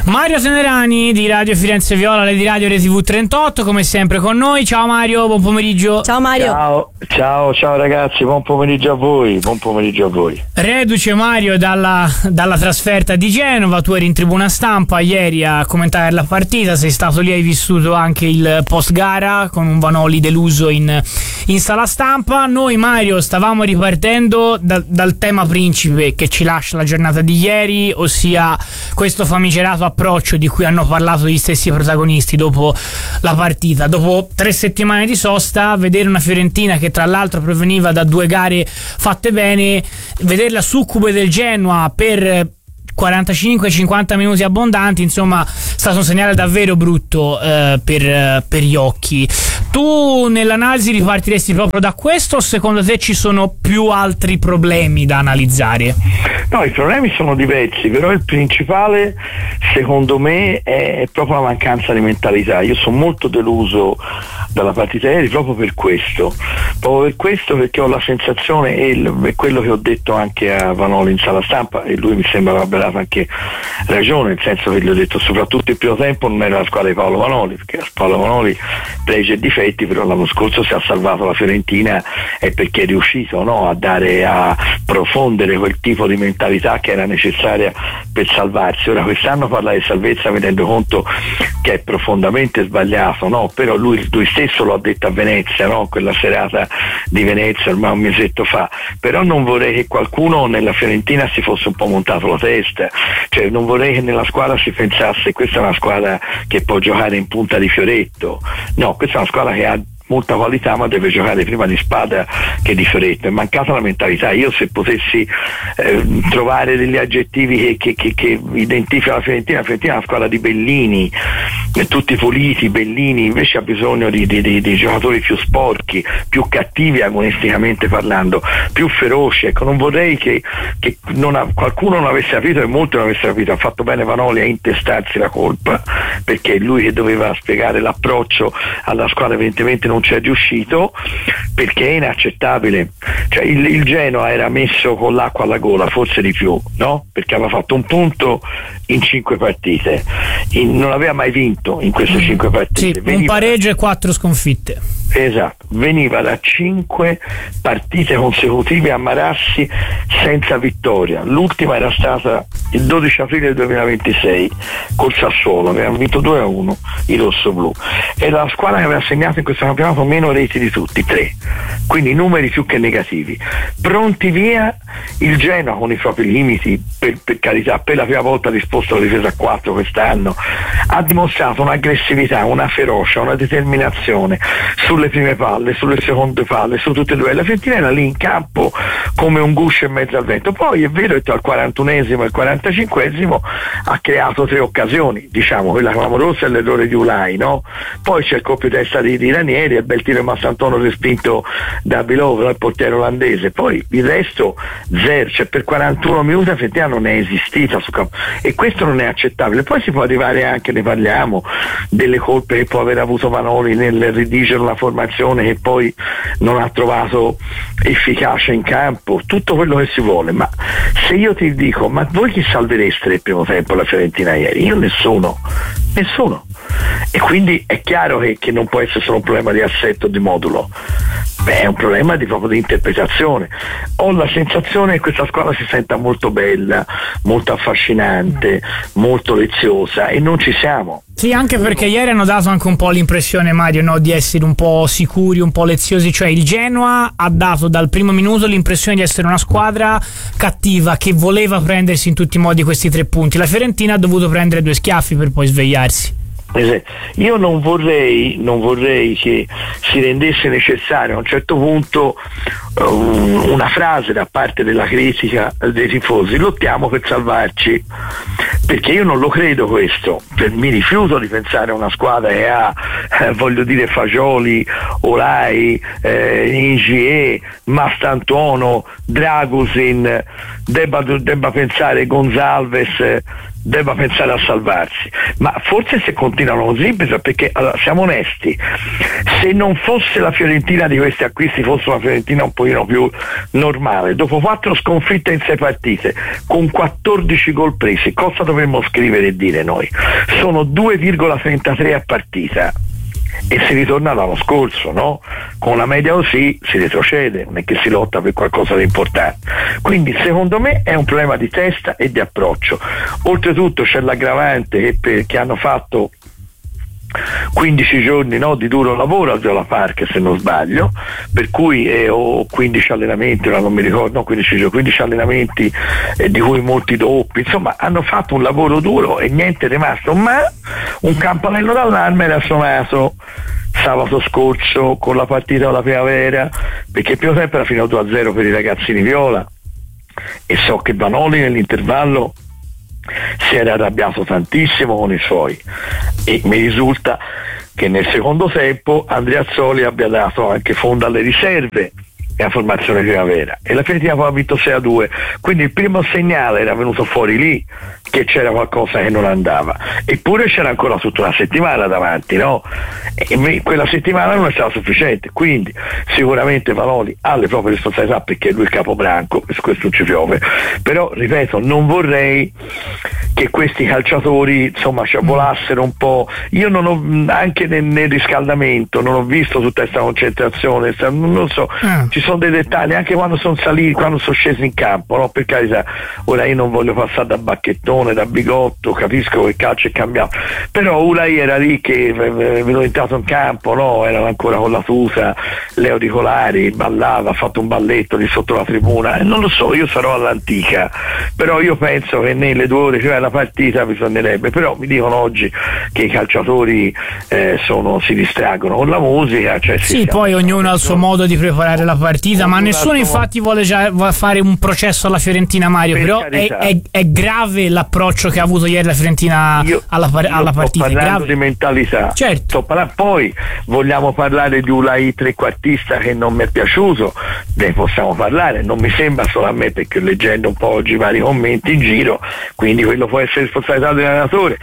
Mario Tenerani di Radio Firenze Viola, di Radio Rete tivù trentotto, come sempre con noi. Ciao Mario, buon pomeriggio. Ciao Mario. Ciao, ciao, ciao ragazzi, buon pomeriggio a voi, buon pomeriggio a voi. Reduce Mario dalla, dalla trasferta di Genova, tu eri in tribuna stampa ieri a commentare la partita, sei stato lì, hai vissuto anche il post gara con un Vanoli deluso in, in sala stampa. Noi Mario stavamo ripartendo da, dal tema principe che ci lascia la giornata di ieri, ossia questo famigerato approccio di cui hanno parlato gli stessi protagonisti dopo la partita. Dopo tre settimane di sosta, vedere una Fiorentina che tra l'altro proveniva da due gare fatte bene, vederla succube del Genoa per quarantacinque cinquanta minuti abbondanti, insomma è stato un segnale davvero brutto eh, per, per gli occhi. Tu nell'analisi ripartiresti proprio da questo o secondo te ci sono più altri problemi da analizzare? No, i problemi sono diversi, però il principale secondo me è proprio la mancanza di mentalità. Io sono molto deluso dalla partita ieri proprio per questo, proprio per questo perché ho la sensazione, e quello che ho detto anche a Vanoli in sala stampa, e lui mi sembra abbia dato anche ragione, nel senso che gli ho detto soprattutto il primo tempo non era la squadra di Paolo Vanoli, perché la Paolo Vanoli pregi e difetti, però l'anno scorso si è salvato la Fiorentina è perché è riuscito, no, a dare, a profondere quel tipo di mentalità che era necessaria per salvarsi. Ora quest'anno parla di salvezza mi rendo conto che è profondamente sbagliato, no? Però lui, lui stesso lo ha detto a Venezia, no? Quella serata di Venezia ormai un mesetto fa. Però non vorrei che qualcuno nella Fiorentina si fosse un po' montato la testa, cioè non vorrei che nella squadra si pensasse questa è una squadra che può giocare in punta di fioretto. No, questa è una squadra che ha molta qualità ma deve giocare prima di spada che di fioretto. È mancata la mentalità. Io se potessi eh, trovare degli aggettivi che, che, che, che identificano la Fiorentina, la Fiorentina è una squadra di bellini, tutti puliti, bellini, invece ha bisogno di, di, di, di giocatori più sporchi, più cattivi agonisticamente parlando, più feroci. Ecco, non vorrei che, che non ha, qualcuno non avesse capito, e molti non avessero capito. Ha fatto bene Vanoli a intestarsi la colpa, perché è lui che doveva spiegare l'approccio alla squadra, evidentemente non ci è riuscito, perché è inaccettabile. Cioè il, il Genoa era messo con l'acqua alla gola, forse di più, no? Perché aveva fatto un punto in cinque partite, in, non aveva mai vinto in queste cinque partite. Sì, veniva, un pareggio e quattro sconfitte. Esatto, veniva da cinque partite consecutive a Marassi senza vittoria. L'ultima era stata il dodici aprile duemilaventisei col Sassuolo, avevano vinto due a uno i rossoblù. Era la squadra che aveva segnato in questo campionato meno reti di tutti, tre, quindi numeri più che negativi. Pronti via, il Genoa con i propri limiti, per, per carità, per la prima volta ha disposto la difesa a quattro quest'anno, ha dimostrato un'aggressività, una ferocia, una determinazione sulle prime palle, sulle seconde palle, su tutte e due. La Fiorentina era lì in campo come un guscio in mezzo al vento. Poi è vero che al quarantunesimo e al quarantacinquesimo ha creato tre occasioni, diciamo quella clamorosa è l'errore di Ulai, no? Poi c'è il colpo di testa di, di Ranieri e il bel tiro di Massantuono respinto da Bilovo, il portiere olandese. Poi il resto zero, cioè per quarantuno minuti la Fiorentina non è esistita su campo, e questo non è accettabile. Poi si può arrivare anche, ne parliamo, delle colpe che può aver avuto Vanoli nel redigere una formazione che poi non ha trovato efficacia in campo, tutto quello che si vuole. Ma se io ti dico, ma voi chi salvereste nel primo tempo la Fiorentina ieri? Io nessuno, nessuno. E quindi è chiaro che, che non può essere solo un problema di assetto, di modulo. Beh, è un problema di proprio di interpretazione. Ho la sensazione che questa squadra si senta molto bella, molto affascinante, molto leziosa, e non ci siamo. Sì, anche perché ieri hanno dato anche un po' l'impressione, Mario, no, di essere un po' sicuri, un po' leziosi. Cioè il Genoa ha dato dal primo minuto l'impressione di essere una squadra cattiva che voleva prendersi in tutti i modi questi tre punti. La Fiorentina ha dovuto prendere due schiaffi per poi svegliarsi. Io non vorrei, non vorrei che si rendesse necessario a un certo punto um, una frase da parte della critica dei tifosi: lottiamo per salvarci, perché io non lo credo questo. Mi rifiuto di pensare a una squadra che ha eh, voglio dire Fagioli, Olai, eh, Ingie, Mastantuono, Dragusin, debba, debba pensare Gonzalez, debba pensare a salvarsi, ma forse se continuano così, perché allora, siamo onesti, se non fosse la Fiorentina di questi acquisti, fosse una Fiorentina un pochino più normale, dopo quattro sconfitte in sei partite con quattordici gol presi, cosa dovremmo scrivere e dire noi? Sono due virgola trentatré a partita e si ritorna all'anno scorso, no? Con una media così si retrocede, non è che si lotta per qualcosa di importante. Quindi secondo me è un problema di testa e di approccio. Oltretutto c'è l'aggravante che, per, che hanno fatto quindici giorni, no, di duro lavoro al Viola Park, se non sbaglio, per cui eh, ho quindici allenamenti, non mi ricordo, no, quindici giorni, quindici allenamenti eh, di cui molti doppi, insomma hanno fatto un lavoro duro e niente è rimasto, ma un campanello d'allarme era suonato sabato scorso con la partita della primavera, perché il primo tempo era fino a due a zero per i ragazzini viola e so che Vanoli nell'intervallo si era arrabbiato tantissimo con i suoi e mi risulta che nel secondo tempo Andreazzoli abbia dato anche fondo alle riserve e la formazione primavera e la Fiorentina poi ha vinto sei a due, quindi il primo segnale era venuto fuori lì che c'era qualcosa che non andava, eppure c'era ancora tutta una settimana davanti, no? E quella settimana non è stata sufficiente, quindi sicuramente Vanoli ha le proprie responsabilità perché lui è il capobranco e su questo non ci piove, però ripeto, non vorrei che questi calciatori insomma ci volassero un po'. Io non ho, anche nel, nel riscaldamento non ho visto tutta questa concentrazione, non lo so, mm. ci sono dei dettagli anche quando sono saliti, quando sono scesi in campo, no? Per carità, ora io non voglio passare da bacchettone, da bigotto, capisco che il calcio è cambiato, però Ulai era lì che è entrato in campo, no? Erano ancora con la tuta, le auricolari, ballava, ha fatto un balletto lì sotto la tribuna, e non lo so, io sarò all'antica, però io penso che nelle due ore prima della partita bisognerebbe, però mi dicono oggi che i calciatori eh, sono, si distraggono con la musica, cioè sì, sì poi ognuno ha il suo modo di preparare la partita, ma nessuno infatti vuole già fare un processo alla Fiorentina, Mario, per però è, è, è grave l'approccio che ha avuto ieri la Fiorentina io, alla, alla io partita. Sto parlando grave. di mentalità, certo. Sto parlando, poi vogliamo parlare di Ulai trequartista che non mi è piaciuto, ne possiamo parlare, non mi sembra solo a me perché leggendo un po' oggi i vari commenti in giro, quindi quello può essere responsabilità dell'allenatore.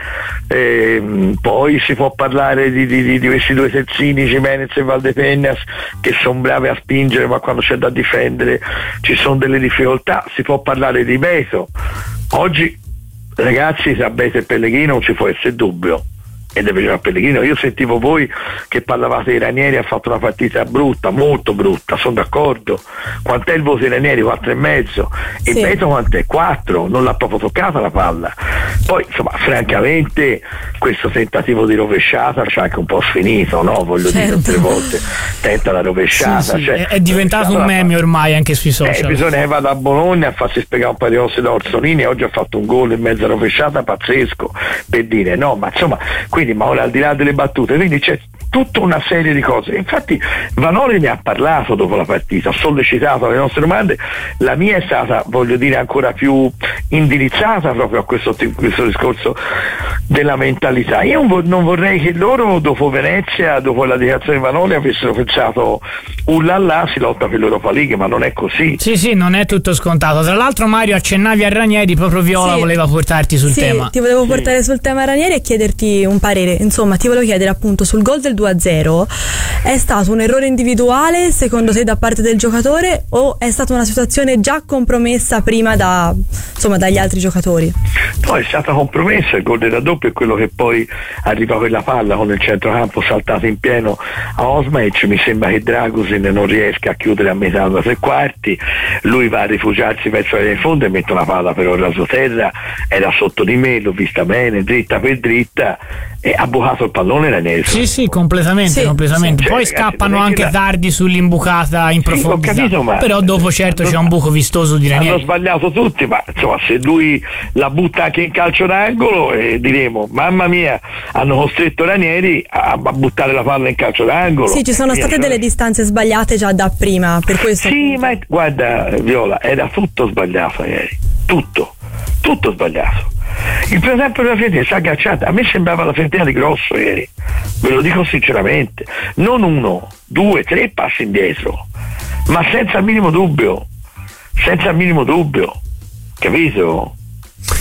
E, poi si può parlare di, di, di questi due terzini, Gimenez e Valdepeñas, che sono bravi a spingere ma quando c'è da difendere ci sono delle difficoltà. Si può parlare di Beto oggi, ragazzi, tra Beto e Pellegrini non ci può essere dubbio, e deve giocare Pellegrino. Io sentivo voi che parlavate di Ranieri, ha fatto una partita brutta, molto brutta, sono d'accordo. Quant'è il voto di Ranieri? quattro e mezzo. E sì. Beto quant'è? quattro, non l'ha proprio toccata la palla. Poi insomma, francamente questo tentativo di rovesciata c'è anche un po' sfinito, no? Voglio certo. dire, tutte le volte tenta la rovesciata, sì, sì. Cioè, è diventato un meme ormai anche sui social. Eh, bisogna che vada a Bologna a farsi spiegare un paio di cose da Orsolini, oggi ha fatto un gol in mezza rovesciata pazzesco, per dire, no, ma insomma, quindi, ma ora al di là delle battute, quindi c'è tutta una serie di cose. Infatti Vanoli ne ha parlato dopo la partita, ha sollecitato le nostre domande, la mia è stata, voglio dire, ancora più indirizzata proprio a questo, questo discorso della mentalità. Io non vorrei che loro dopo Venezia, dopo la dichiarazione di Vanoli, avessero pensato ullallà, si lotta per l'Europa League, ma non è così. Sì, sì, non è tutto scontato. Tra l'altro, Mario, accennavi a Ranieri, proprio Viola sì. voleva portarti sul sì, tema. Ti volevo portare sì. sul tema Ranieri e chiederti un parere. Insomma, ti volevo chiedere appunto sul gol del due a zero, è stato un errore individuale secondo te da parte del giocatore o è stata una situazione già compromessa prima da, insomma, dagli altri giocatori? No, è stata compromessa. Il gol del raddoppio è quello che poi arriva quella palla con il centrocampo saltato in pieno a Osmaic. Mi sembra che Dragusin non riesca a chiudere a metà da tre quarti, lui va a rifugiarsi verso il fondo e mette una palla però rasoterra, era sotto di me, l'ho vista bene, dritta per dritta, e ha bucato il pallone Ranieri. Sì, sì, completamente, sì, completamente. Sì. Poi cioè, scappano ragazzi, anche la... tardi sull'imbucata in sì, profondità. Capito, ma però dopo certo c'è un buco vistoso di Ranieri. Hanno sbagliato tutti, ma insomma se lui la butta anche in calcio d'angolo eh, diremo mamma mia, hanno costretto Ranieri a, a buttare la palla in calcio d'angolo. Sì, ci sono state delle distanze sbagliate già da prima, per questo. Sì, ma guarda Viola, era tutto sbagliato ieri, tutto, tutto sbagliato. Il primo tempo della Fiorentina si è agganciata, a me sembrava la Fiorentina di Grosso ieri, ve lo dico sinceramente, non uno, due, tre passi indietro, ma senza il minimo dubbio, senza il minimo dubbio, capito?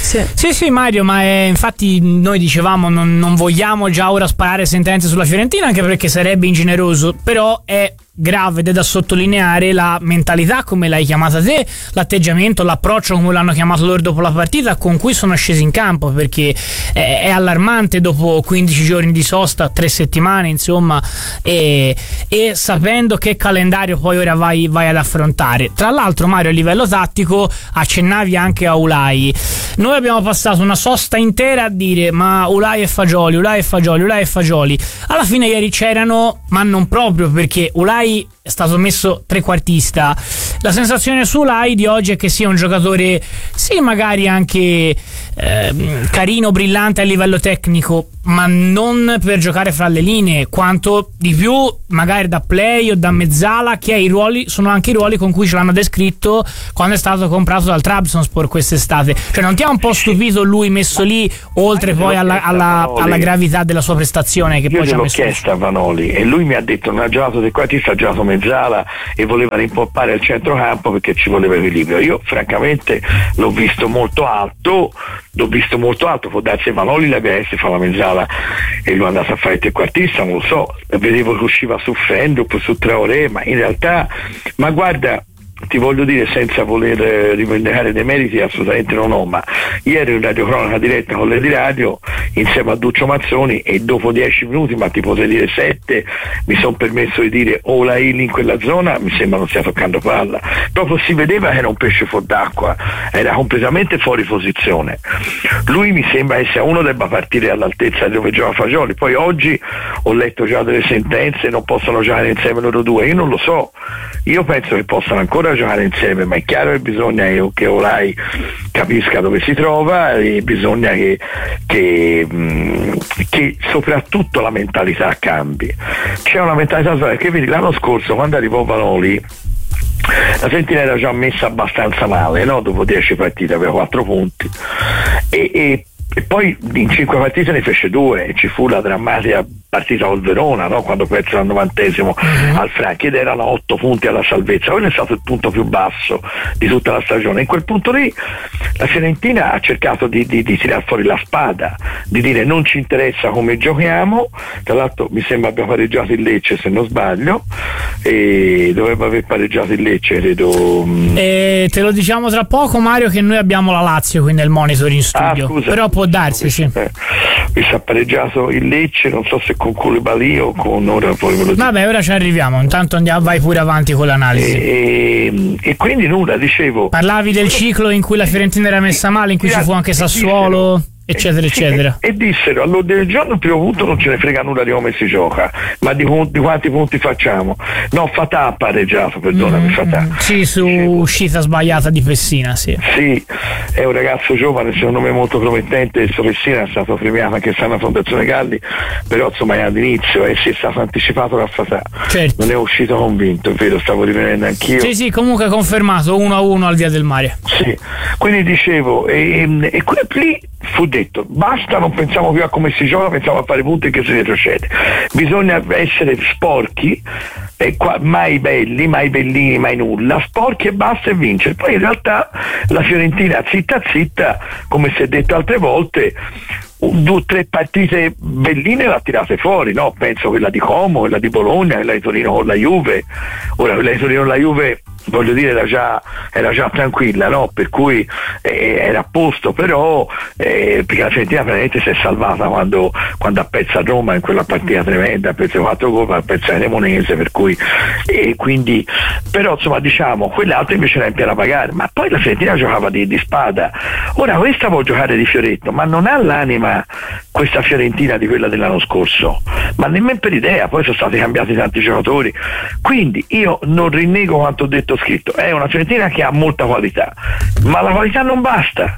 Sì. Sì, sì, Mario, ma è, infatti noi dicevamo non, non vogliamo già ora sparare sentenze sulla Fiorentina, anche perché sarebbe ingeneroso, però è grave ed è da sottolineare la mentalità, come l'hai chiamata te, l'atteggiamento, l'approccio, come l'hanno chiamato loro dopo la partita, con cui sono scesi in campo, perché è, è allarmante dopo quindici giorni di sosta, tre settimane insomma, e, e sapendo che calendario poi ora vai, vai ad affrontare. Tra l'altro, Mario, a livello tattico accennavi anche a Ulai. Noi abbiamo passato una sosta intera a dire ma Ulai e Fagioli, Ulai e Fagioli, Ulai e Fagioli. Alla fine ieri c'erano, ma non proprio, perché Ulai è stato messo trequartista. La sensazione su Ulai di oggi è che sia un giocatore, sì, magari anche eh, carino, brillante a livello tecnico, ma non per giocare fra le linee, quanto di più magari da play o da mezzala, che i ruoli sono anche i ruoli con cui ce l'hanno descritto quando è stato comprato dal Trabzonspor quest'estate. Cioè non ti ha un po' stupito lui messo lì, oltre poi alla, alla, alla gravità della sua prestazione che io poi ci ha l'ho messo? Chiesto a Vanoli e lui mi ha detto non ha giocato trequartista, ha giocato mezzala e voleva rimpoppare al centrocampo perché ci voleva equilibrio. Io francamente l'ho visto molto alto, l'ho visto molto alto, può darsi che Vanoli l'abbia messo fa la mezzala e lui è andato a fare il trequartista, non lo so, vedevo che usciva su Fendrup, su Traoré, ma in realtà, ma guarda, ti voglio dire senza voler eh, rivendicare dei meriti, assolutamente non ho, ma ieri in radiocronaca diretta con le di radio insieme a Duccio Mazzoni e dopo dieci minuti, ma ti potrei dire sette, mi sono permesso di dire o la Illy in quella zona mi sembra non stia toccando palla, proprio si vedeva che era un pesce fuor d'acqua, era completamente fuori posizione. Lui mi sembra che sia uno debba partire all'altezza di dove gioca Fagioli. Poi oggi ho letto già delle sentenze, non possono giocare insieme loro due, io non lo so, io penso che possano ancora giocare insieme, ma è chiaro che bisogna che Olai capisca dove si trova e bisogna che, che, mh, che soprattutto la mentalità cambi. C'è una mentalità che vedi l'anno scorso quando arrivò Vanoli la Fiorentina era già messa abbastanza male, no? Dopo dieci partite aveva quattro punti e, e e poi in cinque partite ne fece due e ci fu la drammatica partita col Verona, no? Quando perse al novantesimo uh-huh. al Franchi ed erano otto punti alla salvezza. Quello è stato il punto più basso di tutta la stagione. In quel punto lì la Fiorentina ha cercato di, di, di tirare fuori la spada, di dire non ci interessa come giochiamo. Tra l'altro mi sembra abbia pareggiato il Lecce, se non sbaglio, e dovrebbe aver pareggiato il Lecce, credo. E te lo diciamo tra poco, Mario, che noi abbiamo la Lazio qui nel monitor in studio. Ah, scusa. Però può darsi, sì. Eh, mi sa pareggiato il Lecce, non so se con Koulibaly o con ora poi ve lo dico. Vabbè, ora ci arriviamo, intanto andiamo, vai pure avanti con l'analisi. E, e quindi nulla, dicevo. Parlavi del ciclo in cui la Fiorentina era messa male, in cui ci fu anche Sassuolo, eccetera eccetera, e, e dissero all'ordine del giorno il primo punto non ce ne frega nulla di come si gioca, ma di, di quanti punti facciamo. No, Fatà ha pareggiato, perdonami. mm, Fatà sì, su Dicevo. uscita sbagliata di Pessina, sì. sì è un ragazzo giovane, secondo me molto promettente. Il suo Pessina è stato premiato anche alla Fondazione Galli, però insomma è all'inizio e si è stato anticipato da Fatà, certo. Non è uscito convinto, è vero, stavo rivenendo anch'io. Sì sì, comunque confermato uno a uno al Via del Mare. Sì, quindi dicevo e, e lì fu detto basta, non pensiamo più a come si gioca, pensiamo a fare punti e che si retrocede. Bisogna essere sporchi, eh, qua, mai belli, mai bellini, mai nulla, sporchi e basta e vincere. Poi in realtà la Fiorentina zitta zitta, come si è detto altre volte, due o tre partite belline l'ha tirate fuori, no? Penso quella di Como, quella di Bologna, quella di Torino con la Juve. Ora quella di Torino con la Juve, voglio dire, era già, era già tranquilla, no? Per cui eh, era a posto, però eh, perché la Fiorentina praticamente si è salvata quando, quando ha perso a Roma in quella partita tremenda, ha perso quattro gol, ha perso a Cremonese, per cui e quindi, però insomma diciamo quell'altro invece era in piena pagare, ma poi la Fiorentina giocava di, di spada. Ora questa può giocare di fioretto, ma non ha l'anima questa Fiorentina di quella dell'anno scorso, ma nemmeno per idea. Poi sono stati cambiati tanti giocatori, quindi io non rinnego quanto ho detto scritto. È una Fiorentina che ha molta qualità, ma la qualità non basta.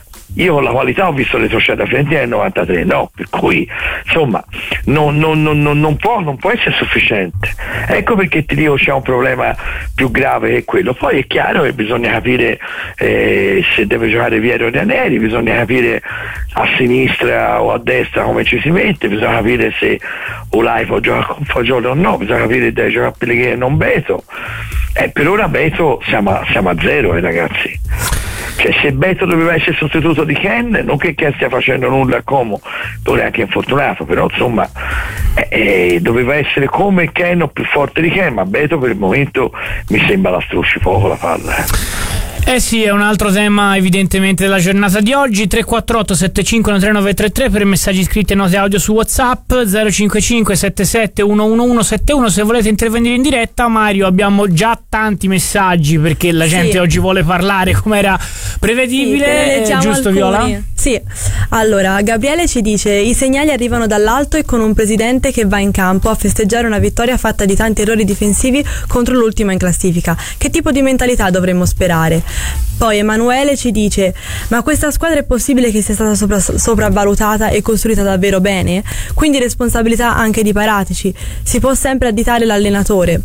Io con la qualità ho visto retrocedere la Fiorentina nel novantatré, no? Per cui insomma non, non, non, non, può, non può essere sufficiente. Ecco perché ti dico c'è un problema più grave che quello. Poi è chiaro che bisogna capire eh, se deve giocare Viero o Ranieri, bisogna capire a sinistra o a destra come ci si mette, bisogna capire se Olai può giocare con Fagioli o no, bisogna capire se deve giocare a Pellegrini e non Beto. Eh, per ora Beto siamo a, siamo a zero, eh, ragazzi. Cioè, se Beto doveva essere sostituto di Ken, non che Ken stia facendo nulla a Como, non è anche infortunato, però insomma eh, eh, doveva essere come Ken o più forte di Ken, ma Beto per il momento mi sembra la strusci poco la palla. Eh. Eh sì, è un altro tema evidentemente della giornata di oggi. Tre quattro otto sette cinque tre nove tre tre per messaggi scritti e note audio su WhatsApp, zero cinque cinque sette sette uno uno uno sette uno. Se volete intervenire in diretta, Mario, abbiamo già tanti messaggi perché la gente sì. oggi vuole parlare come era prevedibile, sì, eh, giusto alcuni. Viola? Sì, allora Gabriele ci dice: i segnali arrivano dall'alto e con un presidente che va in campo a festeggiare una vittoria fatta di tanti errori difensivi contro l'ultima in classifica. Che tipo di mentalità dovremmo sperare? Poi Emanuele ci dice: ma questa squadra è possibile che sia stata sopra, sopravvalutata e costruita davvero bene? Quindi responsabilità anche di Paratici, si può sempre additare l'allenatore.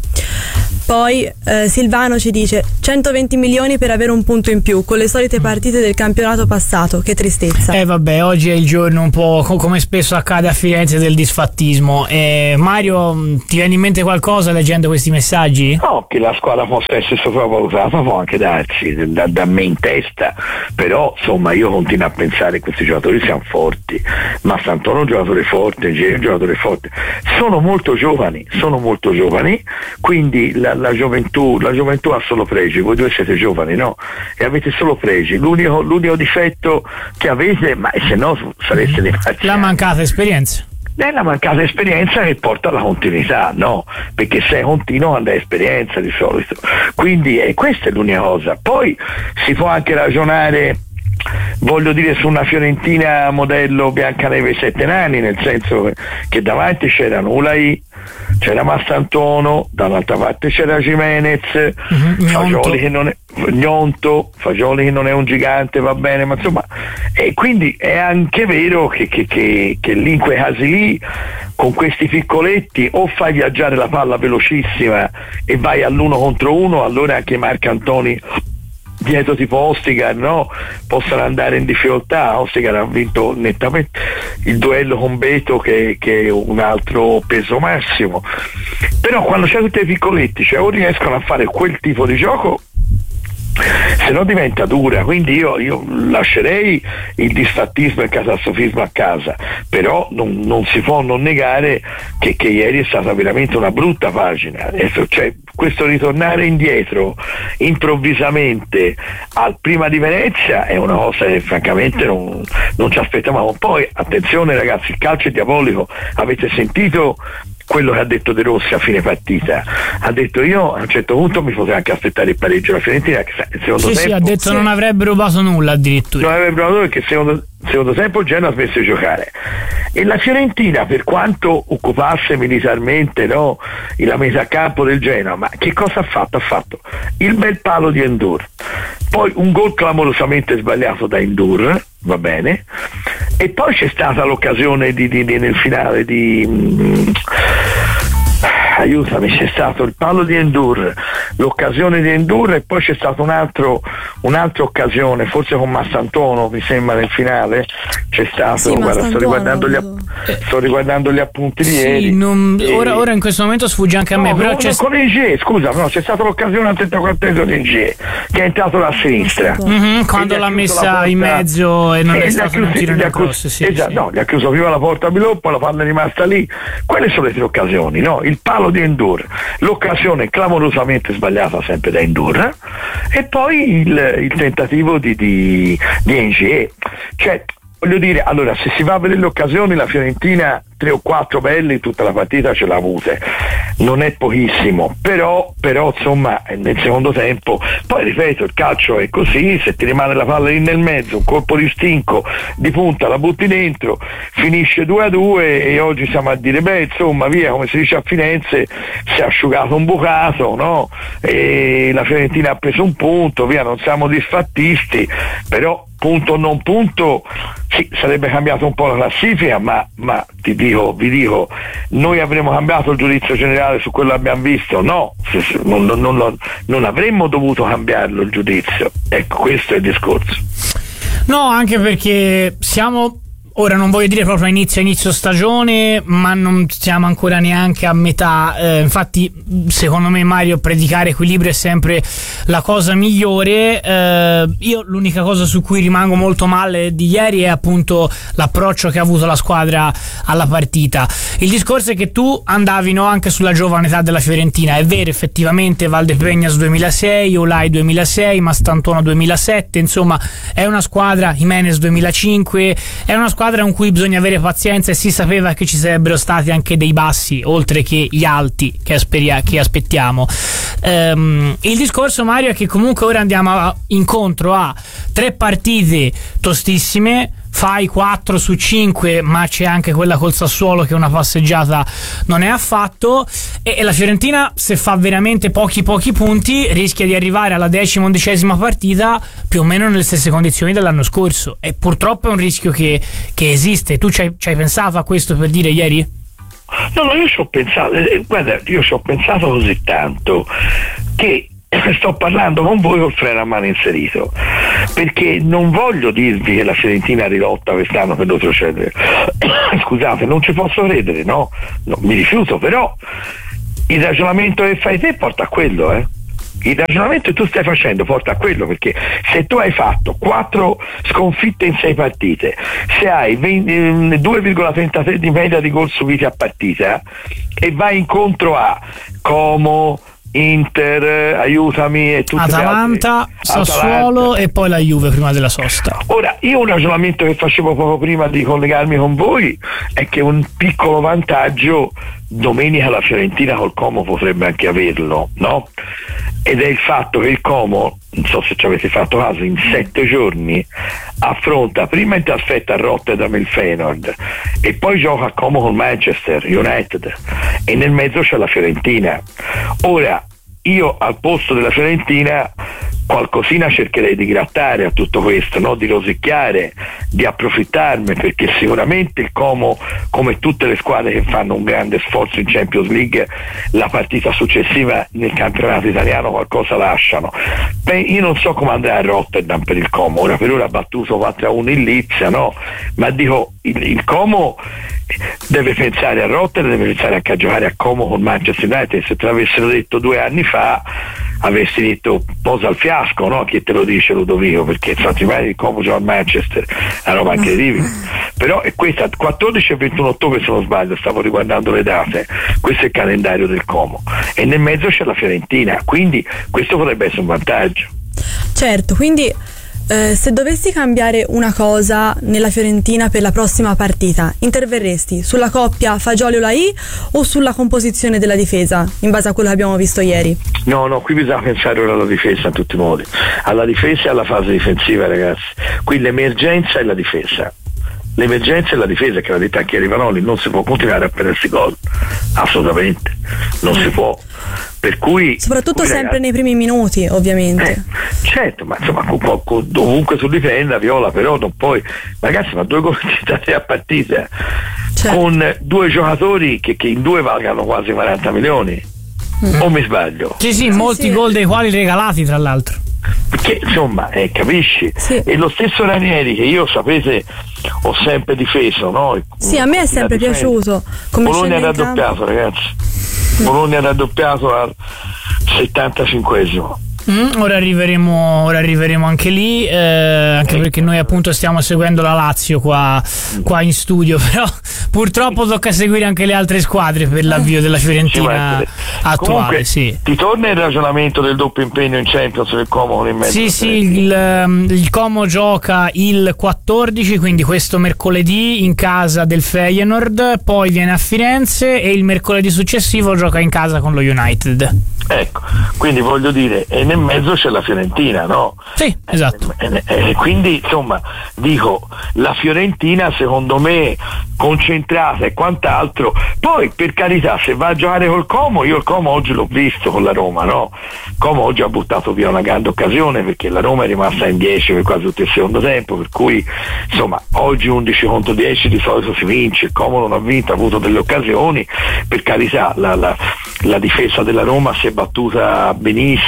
Poi eh, Silvano ci dice: centoventi milioni per avere un punto in più con le solite partite del campionato passato, che tristezza. Eh vabbè, oggi è il giorno un po' come spesso accade a Firenze del disfattismo. eh, Mario, ti viene in mente qualcosa leggendo questi messaggi? No, che la squadra possa essere sopravvalutata può anche darsi da, da me in testa, però insomma io continuo a pensare che questi giocatori siano forti. Ma Santoro è un giocatore forte, G è un giocatore forte, sono molto giovani, sono molto giovani, quindi la, la gioventù la gioventù ha solo pregi. Voi due siete giovani, no? E avete solo pregi. L'unico, l'unico difetto che avete, ma se no sareste dei pazzi, la mancata esperienza. È la mancata esperienza che porta alla continuità, no? Perché sei continuo quando hai esperienza di solito. Quindi eh, questa è l'unica cosa. Poi si può anche ragionare, voglio dire, su una Fiorentina modello Biancaneve Sette Nani, nel senso che davanti c'erano Ulai, c'era Massantono, dall'altra parte c'era Gimenez, mm-hmm, Fagioli che non è Gnonto, Fagioli che non è un gigante, va bene, ma insomma, e quindi è anche vero che, che, che, che lì in quei casi lì, con questi piccoletti, o fai viaggiare la palla velocissima e vai all'uno contro uno, allora anche Marco Antoni dietro tipo Ostigar, no? Possono andare in difficoltà. Ostigar ha vinto nettamente il duello con Beto, che, che è un altro peso massimo, però quando c'è tutti i piccoletti, cioè o riescono a fare quel tipo di gioco, se no diventa dura. Quindi io, io lascerei il disfattismo e il catastrofismo a casa, però non, non si può non negare che, che ieri è stata veramente una brutta pagina. Cioè, questo ritornare indietro improvvisamente al prima di Venezia è una cosa che francamente non, non ci aspettavamo. Poi attenzione ragazzi, il calcio è diabolico. Avete sentito quello che ha detto De Rossi a fine partita? Ha detto: io a un certo punto mi potrei anche aspettare il pareggio. La Fiorentina, secondo sì, tempo, sì, ha detto sì, non avrebbero rubato nulla addirittura. Non avrebbero rubato, perché secondo, secondo tempo il Genoa ha smesso di giocare. E la Fiorentina, per quanto occupasse militarmente, no, la metà campo del Genoa, ma che cosa ha fatto? Ha fatto il bel palo di Endur, poi un gol clamorosamente sbagliato da Endur, va bene, e poi c'è stata l'occasione di, di, di, nel finale di mm, aiutami, c'è stato il palo di Endur, l'occasione di Endur, e poi c'è stata un altro, un'altra occasione, forse con Massantono mi sembra, nel finale c'è stato, sì, guarda, sto riguardando, gli app- sto riguardando gli appunti di sì, ieri non, e... ora, ora in questo momento sfugge anche a no, me, però no, c'è con Ingie, scusa, no, c'è stata l'occasione al trentaquattresimo di Ingie che è entrato da sinistra, mm-hmm, quando l'ha messa in mezzo e non è stato un tiro da cross, sì, esatto, sì. No, gli ha chiuso prima la porta a Biloppo, la palla è rimasta lì. Quelle sono le tre occasioni, no? Il palo di Endur, l'occasione clamorosamente sbagliata sempre da Endur, e poi il, il tentativo di, di, di Engie. Cioè, voglio dire, allora, se si va a vedere le occasioni, la Fiorentina tre o quattro belle in tutta la partita ce l'ha avute, non è pochissimo, però, però insomma nel secondo tempo, poi ripeto, il calcio è così, se ti rimane la palla lì nel mezzo, un colpo di stinco di punta, la butti dentro, finisce due a due, e oggi siamo a dire, beh insomma via, come si dice a Firenze, si è asciugato un bucato, no? E la Fiorentina ha preso un punto, via, non siamo disfattisti, però punto o non punto, sì, sarebbe cambiato un po' la classifica, ma, ma ti dico, vi dico, noi avremmo cambiato il giudizio generale su quello che abbiamo visto? No, non, non, non, non avremmo dovuto cambiarlo il giudizio. Ecco, questo è il discorso. No, anche perché siamo ora non voglio dire proprio inizio inizio stagione, ma non siamo ancora neanche a metà, eh, infatti secondo me, Mario, predicare equilibrio è sempre la cosa migliore. eh, io l'unica cosa su cui rimango molto male di ieri è appunto l'approccio che ha avuto la squadra alla partita. Il discorso è che tu andavi, no, anche sulla giovane età della Fiorentina, è vero, effettivamente Valdepegnas duemilasei, Olai duemilasei, Mastantuono duemilasette, insomma è una squadra, Jimenez duemilacinque, è una squadra con cui bisogna avere pazienza, e si sapeva che ci sarebbero stati anche dei bassi oltre che gli alti che, asperia, che aspettiamo. Um, il discorso, Mario, è che comunque ora andiamo a, incontro a tre partite tostissime, fai quattro su cinque, ma c'è anche quella col Sassuolo che una passeggiata non è affatto, e, e la Fiorentina, se fa veramente pochi pochi punti, rischia di arrivare alla decima undicesima partita più o meno nelle stesse condizioni dell'anno scorso, e purtroppo è un rischio che, che esiste. Tu ci hai, ci hai pensato a questo, per dire, ieri? No, no, io ci ho pensato, eh, guarda, io ci ho pensato così tanto che sto parlando con voi col freno a mano inserito, perché non voglio dirvi che la Fiorentina rilotta quest'anno per retrocedere. Scusate, non ci posso credere, no? no? Mi rifiuto, però il ragionamento che fai te porta a quello, eh? Il ragionamento che tu stai facendo porta a quello, perché se tu hai fatto quattro sconfitte in sei partite, se hai due virgola trentatré di media di gol subiti a partita e vai incontro a Como, Inter, aiutami, e tutte Atalanta, le Sassuolo Atalanta, e poi la Juve prima della sosta. Ora, io un ragionamento che facevo poco prima di collegarmi con voi è che un piccolo vantaggio domenica la Fiorentina col Como potrebbe anche averlo, no? Ed è il fatto che il Como, non so se ci avete fatto caso, in sette giorni affronta prima in trasferta a Rotterdam il Feyenoord e poi gioca a Como con Manchester United, e nel mezzo c'è la Fiorentina. Ora, io al posto della Fiorentina qualcosina cercherei di grattare a tutto questo, no? Di rosicchiare, di approfittarne, perché sicuramente il Como, come tutte le squadre che fanno un grande sforzo in Champions League, la partita successiva nel campionato italiano qualcosa lasciano. Beh, io non so come andrà a Rotterdam per il Como, ora per ora ha battuto quattro a uno in Lipsia, no? Ma dico, il, il Como deve pensare a Rotterdam, deve pensare anche a giocare a Como con Manchester United. Se te l'avessero detto due anni fa avresti detto posa al fiasco, no? Chi te lo dice, Ludovico? Perché infatti il Como gioca a Manchester, è una roba incredibile. Però è questa, quattordici e ventuno ottobre se non sbaglio, stavo riguardando le date, questo è il calendario del Como, e nel mezzo c'è la Fiorentina, quindi questo potrebbe essere un vantaggio. Certo, quindi Eh, se dovessi cambiare una cosa nella Fiorentina per la prossima partita, interverresti sulla coppia Fagioli-Olai o sulla composizione della difesa, in base a quello che abbiamo visto ieri? No, no, qui bisogna pensare ora alla difesa in tutti i modi, alla difesa e alla fase difensiva, ragazzi. Qui l'emergenza è la difesa. L'emergenza è la difesa, che l'ha detto anche Rivanoli, non si può continuare a perdersi gol, assolutamente, non si può. Per cui soprattutto qui, sempre ragazzi, nei primi minuti, ovviamente. Eh, certo, ma insomma ovunque tu difenda, Viola, però non puoi, ragazzi, ma due gol a partita, certo, con due giocatori che, che in due valgano quasi quaranta milioni, mm. o mi sbaglio? Sì, sì, molti sì. Gol dei quali regalati, tra l'altro. Perché insomma, eh, capisci? Sì. E lo stesso Ranieri, che io, sapete, ho sempre difeso, no? Sì, a me è sempre piaciuto. Come Bologna ha raddoppiato, ragazzi. Mm. Bologna ha raddoppiato al settantacinquesimo. Mm, ora arriveremo ora arriveremo anche lì, eh, anche perché noi appunto stiamo seguendo la Lazio qua, qua in studio, però purtroppo tocca seguire anche le altre squadre per l'avvio della Fiorentina attuale. Comunque, sì. Ti torna il ragionamento del doppio impegno in Champions del Como in mezzo? Sì, sì, il, il Como gioca il quattordici, quindi questo mercoledì in casa del Feyenoord, poi viene a Firenze e il mercoledì successivo gioca in casa con lo United. Ecco, quindi voglio dire, e nel mezzo c'è la Fiorentina, no? Sì, esatto. E, e, e quindi insomma dico, la Fiorentina secondo me concentrata e quant'altro. Poi per carità, se va a giocare col Como, io il Como oggi l'ho visto con la Roma, no? Como oggi ha buttato via una grande occasione, perché la Roma è rimasta in dieci per quasi tutto il secondo tempo, per cui insomma oggi undici contro dieci di solito si vince, il Como non ha vinto, ha avuto delle occasioni, per carità la, la, la difesa della Roma si è battuta benissimo,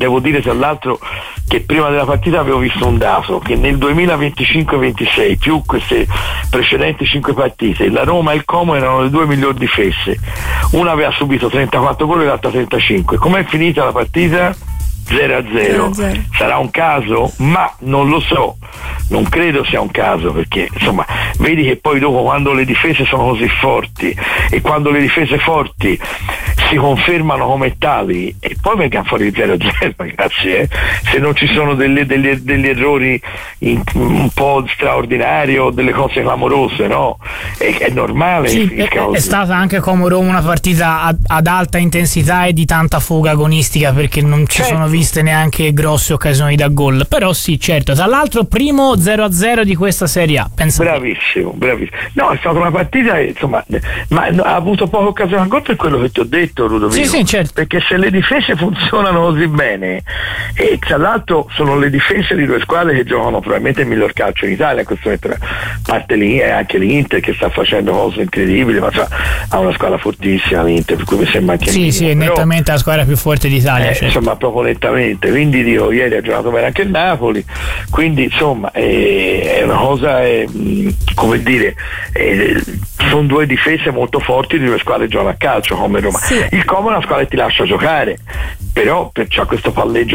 devo dire tra l'altro che prima della partita avevo visto un dato, che nel duemilaventicinque ventisei più queste precedenti cinque partite la Roma e il Como erano le due migliori difese, una aveva subito trentaquattro gol e l'altra trentacinque. Com'è finita la partita? zero a zero. Sarà un caso? Ma non lo so, non credo sia un caso, perché insomma vedi che poi dopo, quando le difese sono così forti e quando le difese forti si confermano come tali, e poi venga fuori zero a zero, ragazzi, eh? Se non ci sono delle, delle, degli errori in, un po' straordinari o delle cose clamorose, no? È, è normale. Sì, è, è stata anche come Roma una partita ad, ad alta intensità e di tanta fuga agonistica, perché non ci certo. sono viste neanche grosse occasioni da gol, però sì, certo. Tra l'altro primo zero a zero di questa Serie A. Pensa bravissimo, bravissimo. No, è stata una partita, insomma, ma ha avuto poche occasioni da gol, per quello che ti ho detto, Ludovico. Sì, sì, certo. Perché se le difese funzionano così bene, e tra l'altro sono le difese di due squadre che giocano probabilmente il miglior calcio in Italia in questo momento, a parte lì e anche l'Inter che sta facendo cose incredibili, ma cioè, ha una squadra fortissima l'Inter, per cui mi sembra anche sì, sì, è nettamente la squadra più forte d'Italia, eh, certo. Insomma, proprio nettamente. Quindi dico, ieri ha giocato bene anche il Napoli, quindi insomma è, è una cosa, è, come dire, è, sono due difese molto forti di due squadre che giocano a calcio come Roma. Sì. Il Como è una squadra che ti lascia giocare, però c'ha questo palleggio